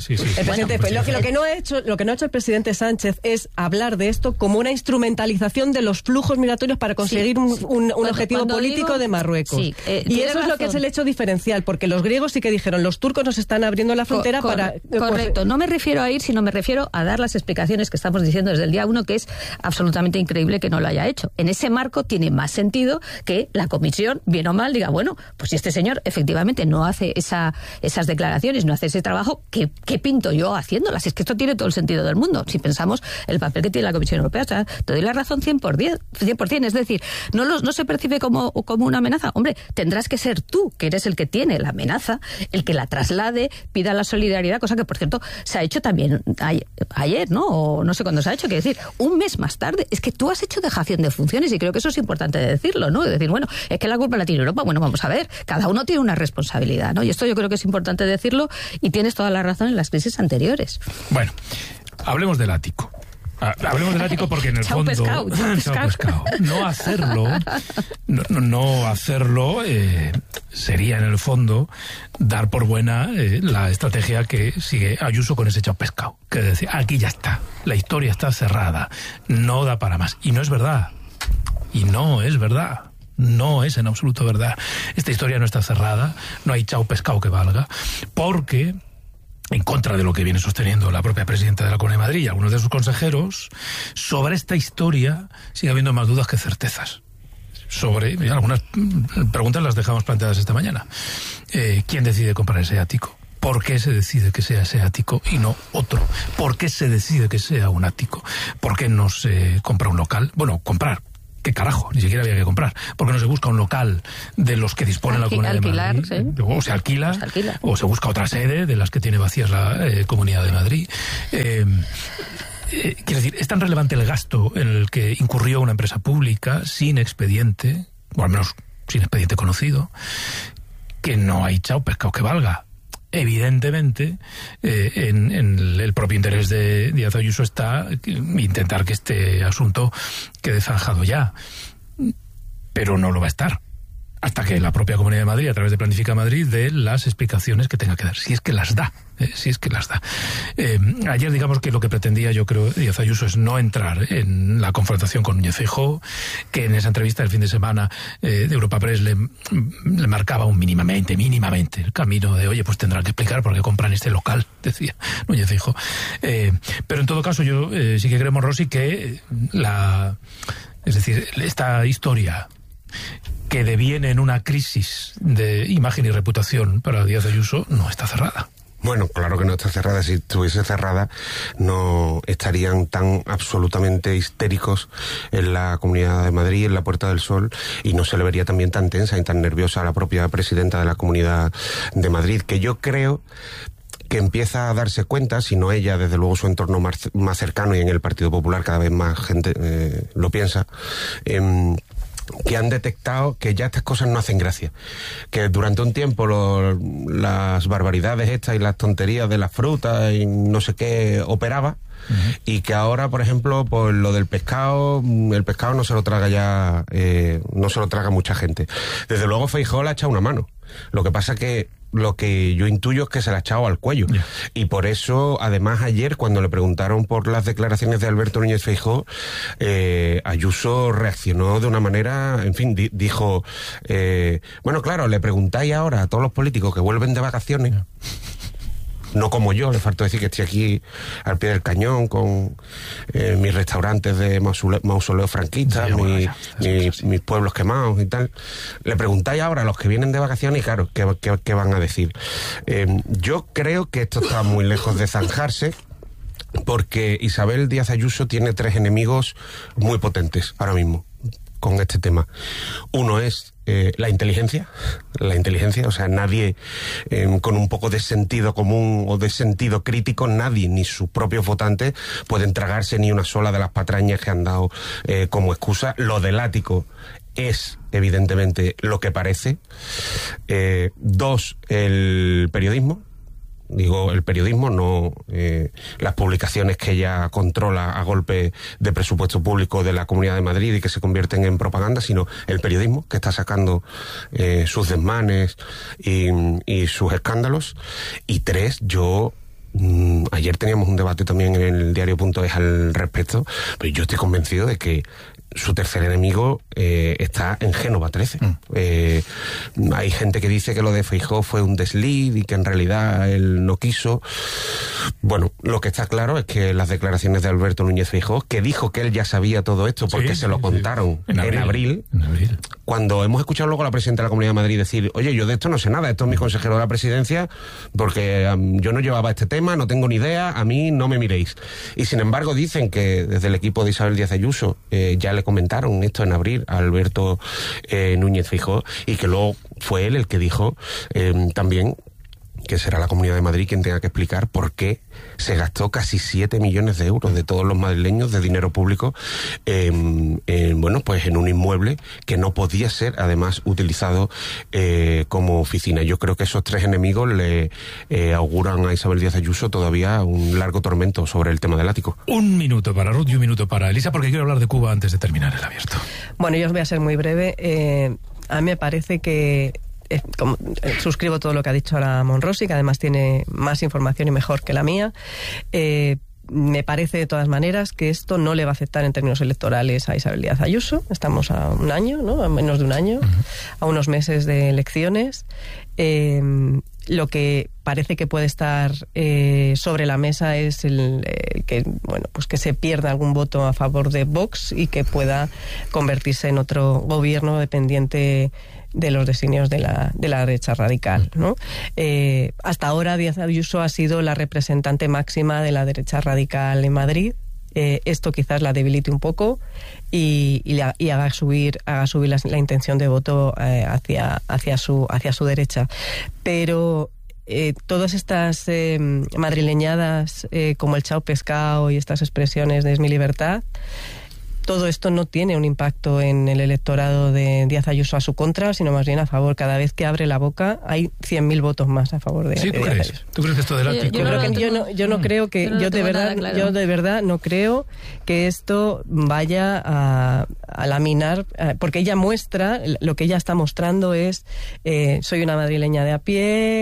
Lo que no ha hecho el presidente Sánchez es hablar de esto como una instrumentalización de los flujos migratorios para conseguir un objetivo político de Marruecos. Sí, y eso es lo que es el hecho diferencial, porque los griegos sí que dijeron, los turcos nos están abriendo la frontera para... Correcto, no me refiero a ir, sino me refiero a dar las explicaciones que estamos diciendo desde el día 1, que es absolutamente increíble que no lo haya hecho. En ese marco tiene más sentido que la comisión, bien o mal, diga, bueno, pues si este señor efectivamente no hace esas declaraciones, no hace ese trabajo, ¿qué pinto yo haciéndolas? Es que esto tiene todo el sentido del mundo. Si pensamos el papel que tiene la Comisión Europea, o sea, te doy la razón 100%. Es decir, no se percibe como una amenaza. Hombre, tendrás que ser tú, que eres el que tiene la amenaza, el que la traslade, pida la solidaridad, cosa que, por cierto, se ha hecho también ayer, ¿no? O no sé cuándo se ha hecho, quiero decir, un mes más tarde. Es que tú has hecho dejación de funciones, y creo que eso es importante decirlo, ¿no? Es decir, bueno, es que la culpa la tiene Europa. Bueno, vamos a ver, cada uno tiene una responsabilidad, ¿no? Y esto yo creo que es importante decirlo, y tienes toda la razón en las crisis anteriores. Bueno, hablemos del ático. Hablemos del ático porque en el fondo... Chao pescado. No hacerlo sería en el fondo dar por buena la estrategia que sigue Ayuso con ese chao pescado. Que decir, aquí ya está, la historia está cerrada, no da para más. Y no es verdad. No es en absoluto verdad. Esta historia no está cerrada, no hay chao pescado que valga, porque en contra de lo que viene sosteniendo la propia presidenta de la Comunidad de Madrid y algunos de sus consejeros, sobre esta historia sigue habiendo más dudas que certezas. Algunas preguntas las dejamos planteadas esta mañana. ¿Quién decide comprar ese ático? ¿Por qué se decide que sea ese ático y no otro? ¿Por qué se decide que sea un ático? ¿Por qué no se compra un local? Bueno, comprar. ¿Qué carajo? Ni siquiera había que comprar. ¿Por qué no se busca un local de los que dispone la Comunidad de Madrid? ¿Sí? O se alquila, o se busca otra sede de las que tiene vacías la Comunidad de Madrid. Quiero decir, es tan relevante el gasto en el que incurrió una empresa pública sin expediente, o al menos sin expediente conocido, que no ha echado pescado que valga. Evidentemente, en el propio interés de Díaz Ayuso está intentar que este asunto quede zanjado ya, pero no lo va a estar hasta que la propia Comunidad de Madrid, a través de Planifica Madrid, dé las explicaciones que tenga que dar, si es que las da. Ayer, digamos que lo que pretendía, yo creo, Díaz Ayuso es no entrar en la confrontación con Núñez Feijóo, que en esa entrevista del fin de semana de Europa Press le marcaba mínimamente el camino de, oye, pues tendrán que explicar por qué compran este local, decía Núñez Feijóo. Pero en todo caso, yo sí que creo, Monrosi, que esta historia que deviene en una crisis de imagen y reputación para Díaz Ayuso no está cerrada. Bueno, claro que no está cerrada. Si estuviese cerrada, no estarían tan absolutamente histéricos en la Comunidad de Madrid, en la Puerta del Sol, y no se le vería también tan tensa y tan nerviosa a la propia presidenta de la Comunidad de Madrid, que yo creo que empieza a darse cuenta, si no ella, desde luego su entorno más cercano, y en el Partido Popular cada vez más gente lo piensa, que han detectado que ya estas cosas no hacen gracia, que durante un tiempo las barbaridades estas y las tonterías de las frutas y no sé qué operaba, y que ahora, por ejemplo, pues lo del pescado, el pescado no se lo traga ya, no se lo traga mucha gente. Desde luego Feijóo le ha echado una mano. Lo que pasa que lo que yo intuyo es que se la ha echado al cuello. Yeah. Y por eso, además, ayer, cuando le preguntaron por las declaraciones de Alberto Núñez Feijóo, Ayuso reaccionó de una manera, en fin, dijo, bueno, claro, le preguntáis ahora a todos los políticos que vuelven de vacaciones, no como yo, le faltó decir que estoy aquí al pie del cañón con mis restaurantes de mausoleos franquistas, mis pueblos quemados y tal. Le preguntáis ahora a los que vienen de vacaciones y claro, ¿qué van a decir? Yo creo que esto está muy lejos de zanjarse, porque Isabel Díaz Ayuso tiene 3 enemigos muy potentes ahora mismo con este tema. Uno es la inteligencia, o sea, nadie con un poco de sentido común o de sentido crítico, nadie, ni sus propios votantes, pueden tragarse ni una sola de las patrañas que han dado como excusa. Lo del ático es, evidentemente, lo que parece. 2, el periodismo. Digo, el periodismo, no las publicaciones que ella controla a golpe de presupuesto público de la Comunidad de Madrid y que se convierten en propaganda, sino el periodismo, que está sacando sus desmanes y sus escándalos. Y 3, ayer teníamos un debate también en el diario.es al respecto, pero yo estoy convencido de que su tercer enemigo está en Génova 13. Hay gente que dice que lo de Feijóo fue un desliz y que en realidad él no quiso. Bueno, lo que está claro es que las declaraciones de Alberto Núñez Feijóo, que dijo que él ya sabía todo esto porque se lo contaron en abril, cuando hemos escuchado luego a la presidenta de la Comunidad de Madrid decir, oye, yo de esto no sé nada, esto es mi consejero de la presidencia, porque yo no llevaba este tema, no tengo ni idea, a mí no me miréis. Y sin embargo dicen que desde el equipo de Isabel Díaz Ayuso ya le comentaron esto en abril a Alberto Núñez Feijóo, y que luego fue él el que dijo también que será la Comunidad de Madrid quien tenga que explicar por qué se gastó casi 7 millones de euros de todos los madrileños de dinero público bueno, pues en un inmueble que no podía ser además utilizado como oficina. Yo creo que esos 3 enemigos le auguran a Isabel Díaz Ayuso todavía un largo tormento sobre el tema del ático. 1 minuto para Ruth y 1 minuto para Elisa, porque quiero hablar de Cuba antes de terminar el abierto. Bueno, yo os voy a ser muy breve. A mí me parece que suscribo todo lo que ha dicho ahora Monrosi, que además tiene más información y mejor que la mía. Me parece de todas maneras que esto no le va a afectar en términos electorales a Isabel Díaz Ayuso. Estamos a un año, ¿no? A menos de un año, a unos meses de elecciones. Lo que parece que puede estar sobre la mesa es que se pierda algún voto a favor de Vox y que pueda convertirse en otro gobierno dependiente de los designios de la derecha radical, ¿no? Hasta ahora Díaz Ayuso ha sido la representante máxima de la derecha radical en Madrid. Esto quizás la debilite un poco y haga subir la intención de voto hacia su derecha. Pero todas estas madrileñadas como el chao pescado y estas expresiones de es mi libertad, todo esto no tiene un impacto en el electorado de Díaz Ayuso a su contra, sino más bien a favor. Cada vez que abre la boca hay 100.000 votos más a favor de Díaz Ayuso. ¿Tú crees que esto del Ático? Yo de verdad no creo que esto vaya a laminar, porque ella muestra, lo que ella está mostrando es soy una madrileña de a pie,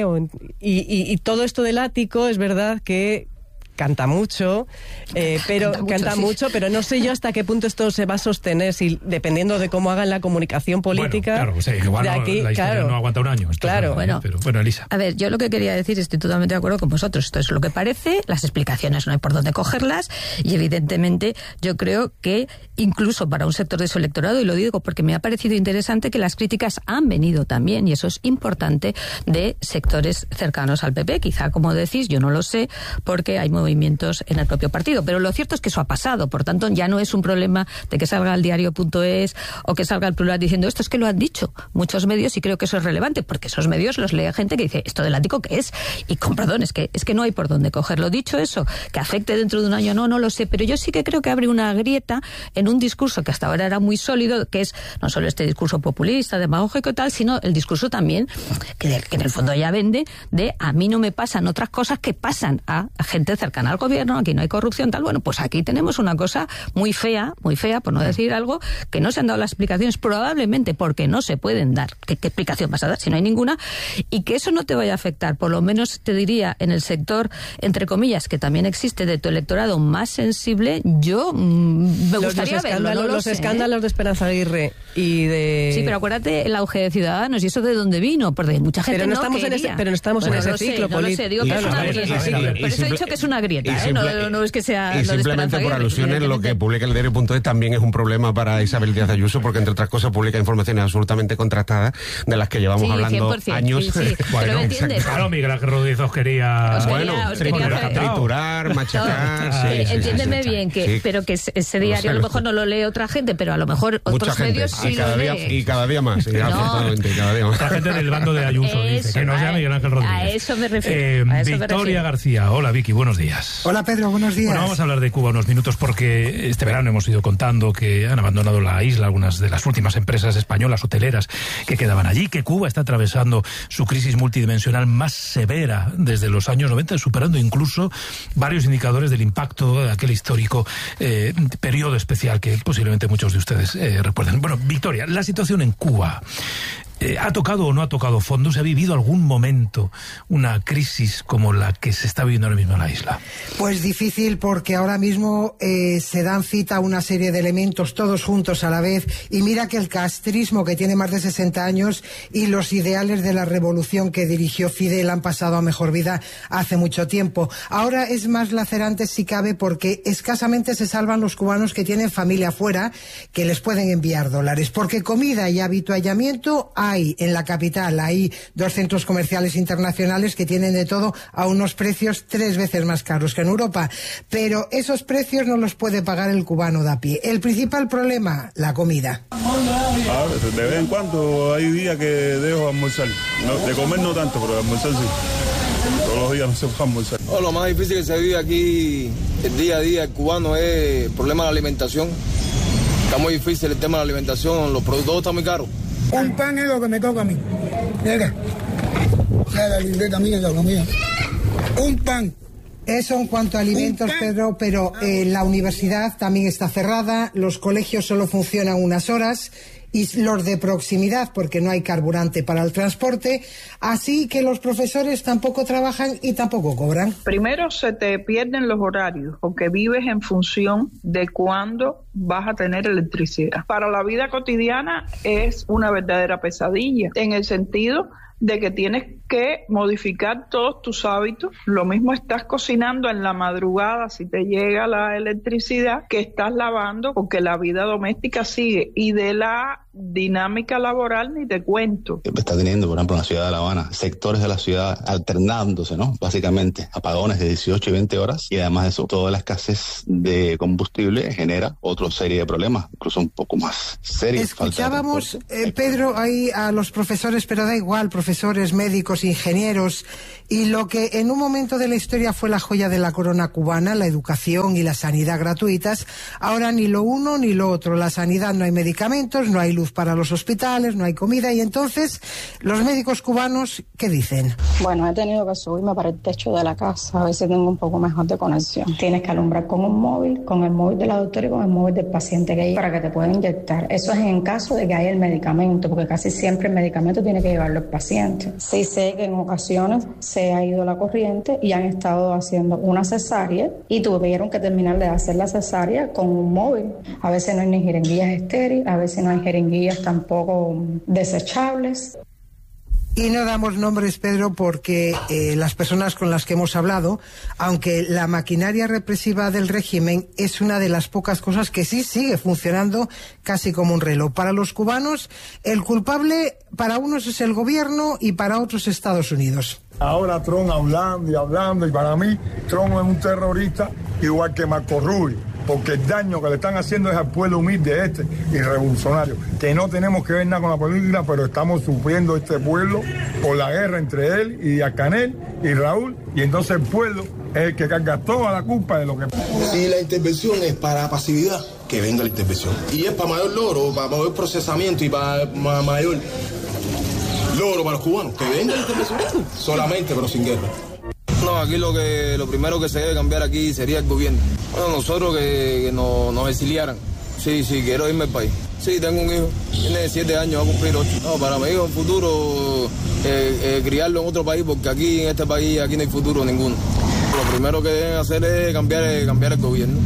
y todo esto del Ático es verdad que canta mucho, pero no sé yo hasta qué punto esto se va a sostener, si dependiendo de cómo hagan la comunicación política. Bueno, claro, igual de aquí, la historia no aguanta un año. Claro. Pero bueno, Elisa. A ver, yo lo que quería decir, estoy totalmente de acuerdo con vosotros. Esto es lo que parece, las explicaciones no hay por dónde cogerlas, y evidentemente yo creo que incluso para un sector de su electorado, y lo digo porque me ha parecido interesante que las críticas han venido también, y eso es importante, de sectores cercanos al PP. Quizá, como decís, yo no lo sé, porque hay movimientos en el propio partido, pero lo cierto es que eso ha pasado. Por tanto, ya no es un problema de que salga el diario.es o que salga el Plural diciendo esto, es que lo han dicho muchos medios, y creo que eso es relevante, porque esos medios los lee gente que dice esto del Ático ¿qué es? Y con perdón, es que no hay por dónde cogerlo. Dicho eso, que afecte dentro de un año, no lo sé, pero yo sí que creo que abre una grieta en un discurso que hasta ahora era muy sólido, que es no solo este discurso populista, demagógico y tal, sino el discurso también que en el fondo ya vende de a mí no me pasan otras cosas que pasan a gente cercana al gobierno, aquí no hay corrupción, tal. Bueno, pues aquí tenemos una cosa muy fea, por no decir algo, que no se han dado las explicaciones, probablemente porque no se pueden dar. ¿Qué explicación vas a dar si no hay ninguna? Y que eso no te vaya a afectar, por lo menos te diría, en el sector, entre comillas, que también existe de tu electorado más sensible, yo me gustaría verlo, no lo sé, escándalos de Esperanza Aguirre y de... Sí, pero acuérdate el auge de Ciudadanos, y eso de dónde vino, porque mucha gente pero no estamos en ese ciclo político. No lo sé, digo que es una grieta. Por eso he dicho que es una grieta, no es que sea... Y simplemente por alusiones, lo que publica el diario.es también es un problema para Isabel Díaz Ayuso, porque entre otras cosas publica informaciones absolutamente contrastadas de las que llevamos hablando 100%, años. Sí. Bueno, ¿pero entiendes? Claro, Miguel Ángel Rodríguez os quería triturar, machacar. Entiéndeme bien, pero que ese diario a lo mejor no lo lee otra gente, pero a lo mejor otros medios sí lo leen. Y cada día más. La gente del bando de Ayuso dice que no sea Miguel Ángel Rodríguez. A eso me refiero. Victoria García. Hola, Vicky, buenos días. Hola, Pedro, buenos días. Bueno, vamos a hablar de Cuba unos minutos, porque este verano hemos ido contando que han abandonado la isla algunas de las últimas empresas españolas hoteleras que quedaban allí, que Cuba está atravesando su crisis multidimensional más severa desde los años 90, superando incluso varios indicadores del impacto de aquel histórico periodo especial que posiblemente muchos de ustedes recuerden. Bueno, Victoria, la situación en Cuba... ¿ha tocado o no ha tocado fondo? ¿Se ha vivido algún momento una crisis como la que se está viviendo ahora mismo en la isla? Pues difícil, porque ahora mismo se dan cita a una serie de elementos todos juntos a la vez, y mira que el castrismo, que tiene más de 60 años, y los ideales de la revolución que dirigió Fidel han pasado a mejor vida hace mucho tiempo. Ahora es más lacerante si cabe, porque escasamente se salvan los cubanos que tienen familia fuera, que les pueden enviar dólares, porque comida y habituallamiento hay en la capital. Hay 2 centros comerciales internacionales que tienen de todo a unos precios 3 veces más caros que en Europa, pero esos precios no los puede pagar el cubano de a pie. El principal problema, la comida. De vez en cuando hay días que dejo almorzar, de comer no tanto, pero de almorzar sí. Todos los días no se puede almorzar. Lo más difícil que se vive aquí el día a día el cubano es el problema de la alimentación. Está muy difícil el tema de la alimentación, los productos están muy caros. Un pan es lo que me toca a mí. Mira, la libreta mía, la comida. Un pan. Eso en cuanto a alimentos, Pedro, pero la universidad también está cerrada, los colegios solo funcionan unas horas, y los de proximidad, porque no hay carburante para el transporte, así que los profesores tampoco trabajan y tampoco cobran. Primero se te pierden los horarios, porque vives en función de cuándo vas a tener electricidad. Para la vida cotidiana es una verdadera pesadilla, en el sentido de que tienes que modificar todos tus hábitos. Lo mismo estás cocinando en la madrugada si te llega la electricidad que estás lavando, porque la vida doméstica sigue. Y de la dinámica laboral ni te cuento. Está teniendo, por ejemplo, en la ciudad de La Habana, sectores de la ciudad alternándose, ¿no? Básicamente, apagones de 18 y 20 horas, y además de eso, toda la escasez de combustible genera otra serie de problemas, incluso un poco más serios. Escuchábamos, Pedro, ahí a los profesores, pero da igual, profesores, médicos, ingenieros, y lo que en un momento de la historia fue la joya de la corona cubana, la educación y la sanidad gratuitas, ahora ni lo uno ni lo otro. La sanidad, no hay medicamentos, no hay luz para los hospitales, no hay comida, y entonces los médicos cubanos, ¿qué dicen? Bueno, he tenido que subirme para el techo de la casa, a ver si tengo un poco mejor de conexión. Tienes que alumbrar con un móvil, con el móvil de la doctora y con el móvil del paciente que hay para que te pueda inyectar. Eso es en caso de que haya el medicamento, porque casi siempre el medicamento tiene que llevarlo el paciente. Sí sé que en ocasiones se ha ido la corriente y han estado haciendo una cesárea y tuvieron que terminar de hacer la cesárea con un móvil. A veces no hay ni jeringuillas estériles, a veces no hay jeringuillas tampoco desechables. Y no damos nombres, Pedro, porque las personas con las que hemos hablado, aunque la maquinaria represiva del régimen es una de las pocas cosas que sí sigue funcionando casi como un reloj. Para los cubanos, el culpable para unos es el gobierno y para otros Estados Unidos. Ahora Trump hablando, y para mí Trump es un terrorista igual que Marco Rubio, porque el daño que le están haciendo es al pueblo humilde y revolucionario, que no tenemos que ver nada con la política, pero estamos sufriendo este pueblo por la guerra entre él y Díaz-Canel y Raúl, y entonces el pueblo es el que carga toda la culpa de lo que... Si la intervención es para pasividad, que venga la intervención. Y es para mayor logro, para mayor procesamiento y para mayor logro para los cubanos, que venga la intervención solamente, pero sin guerra. No, aquí lo primero que se debe cambiar aquí sería el gobierno. Bueno, nosotros que nos exiliaran. Sí, quiero irme al país. Sí, tengo un hijo, tiene 7 años, va a cumplir 8. No, para mi hijo en futuro, criarlo en otro país, porque aquí en este país aquí no hay futuro ninguno. Lo primero que deben hacer es cambiar el gobierno.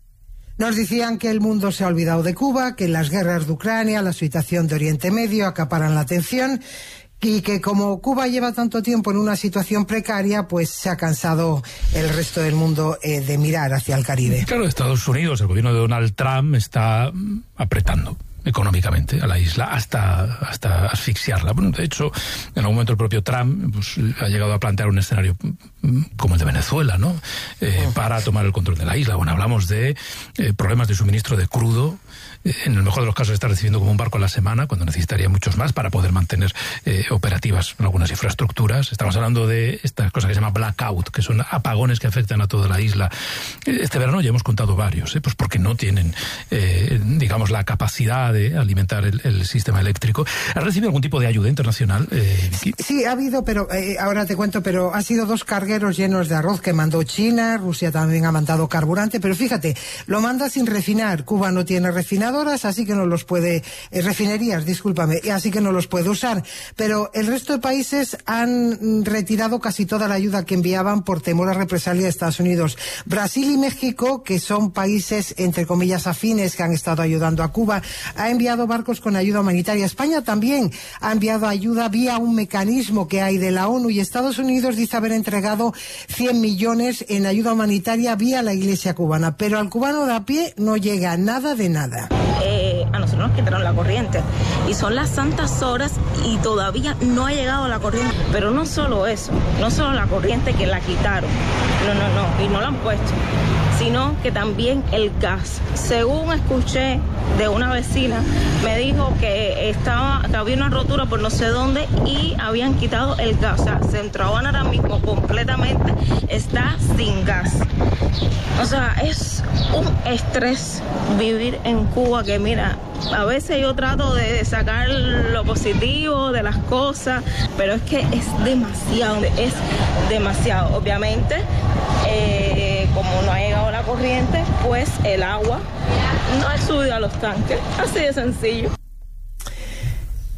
Nos decían que el mundo se ha olvidado de Cuba, que las guerras de Ucrania, la situación de Oriente Medio acaparan la atención, y que como Cuba lleva tanto tiempo en una situación precaria, pues se ha cansado el resto del mundo de mirar hacia el Caribe. Claro, Estados Unidos, el gobierno de Donald Trump está apretando económicamente a la isla hasta asfixiarla. Bueno, de hecho, en algún momento el propio Trump pues, ha llegado a plantear un escenario como el de Venezuela, ¿no? Para tomar el control de la isla. Bueno, hablamos de problemas de suministro de crudo. En el mejor de los casos está recibiendo como un barco a la semana, cuando necesitaría muchos más para poder mantener operativas algunas infraestructuras. Estamos hablando de esta cosa que se llama blackout, que son apagones que afectan a toda la isla. Este verano ya hemos contado varios, pues porque no tienen, digamos, la capacidad de alimentar el sistema eléctrico. ¿Has recibido algún tipo de ayuda internacional, Vicky? Sí, ha habido, pero ahora te cuento, pero ha sido 2 cargueros llenos de arroz que mandó China. Rusia también ha mandado carburante, pero fíjate, lo manda sin refinar. Cuba no tiene refinadoras, así que no los puede, refinerías, discúlpame, así que no los puede usar. Pero el resto de países han retirado casi toda la ayuda que enviaban por temor a represalia de Estados Unidos. Brasil y México, que son países, entre comillas, afines, que han estado ayudando a Cuba, ha enviado barcos con ayuda humanitaria. España también ha enviado ayuda vía un mecanismo que hay de la ONU, y Estados Unidos dice haber entregado 100 millones en ayuda humanitaria vía la Iglesia cubana. Pero al cubano de a pie no llega nada de nada. A nosotros nos quitaron la corriente y son las santas horas y todavía no ha llegado la corriente. Pero no solo eso, no solo la corriente que la quitaron, no, y no la han puesto, sino que también el gas. Según escuché de una vecina, me dijo que había una rotura por no sé dónde y habían quitado el gas. O sea, Centro Habana ahora mismo completamente está sin gas. O sea, es un estrés vivir en Cuba, que mira, a veces yo trato de sacar lo positivo de las cosas, pero es que es demasiado. Obviamente, como no ha llegado la corriente, pues el agua no ha subido a los tanques, así de sencillo.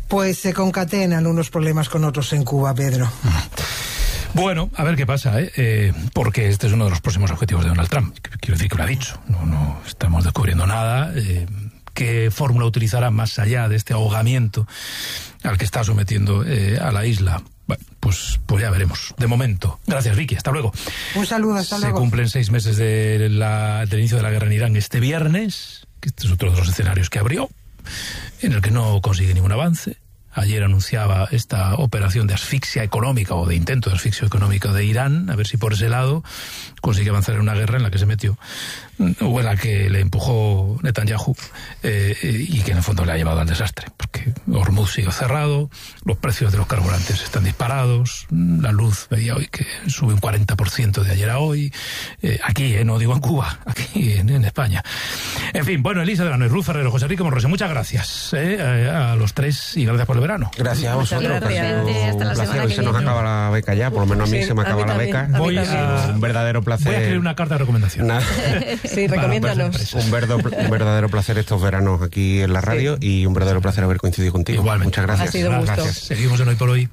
Pues se concatenan unos problemas con otros en Cuba, Pedro. Bueno, a ver qué pasa, porque este es uno de los próximos objetivos de Donald Trump. Quiero decir que lo ha dicho, no estamos descubriendo nada. ¿Qué fórmula utilizará más allá de este ahogamiento al que está sometiendo a la isla? Bueno, pues ya veremos. De momento. Gracias, Vicky. Hasta luego. Un saludo, hasta luego. Se cumplen 6 meses del inicio de la guerra en Irán este viernes, que este es otro de los escenarios que abrió, en el que no consigue ningún avance. Ayer anunciaba esta operación de asfixia económica o de intento de asfixia económica de Irán, a ver si por ese lado consigue avanzar en una guerra en la que se metió, o en la que le empujó Netanyahu, y que en el fondo le ha llevado al desastre, porque Hormuz sigue cerrado, los precios de los carburantes están disparados, la luz veía hoy que sube un 40% de ayer a hoy, aquí, no digo en Cuba, aquí en España. En fin, bueno, Elisa Delano y Ruth Ferrero, José Enrique Monrose, muchas gracias a los tres y gracias por el verano. Gracias a vosotros. Hasta la semana que se nos acaba la beca ya, por lo menos a mí se me acaba la beca. Un verdadero placer. Voy a escribir una carta de recomendación. Sí, recomiéndanos. Un verdadero placer estos veranos aquí en la radio y un verdadero placer haber coincidido contigo. Igualmente. Muchas gracias. Ha sido un gusto. Gracias. Seguimos en Hoy por Hoy.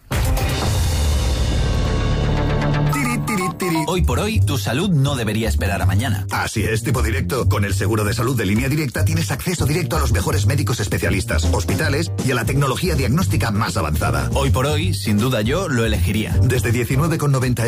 Hoy por hoy, tu salud no debería esperar a mañana. Así es, Tipo Directo. Con el seguro de salud de Línea Directa tienes acceso directo a los mejores médicos especialistas, hospitales y a la tecnología diagnóstica más avanzada. Hoy por hoy, sin duda yo lo elegiría. Desde 19,90 €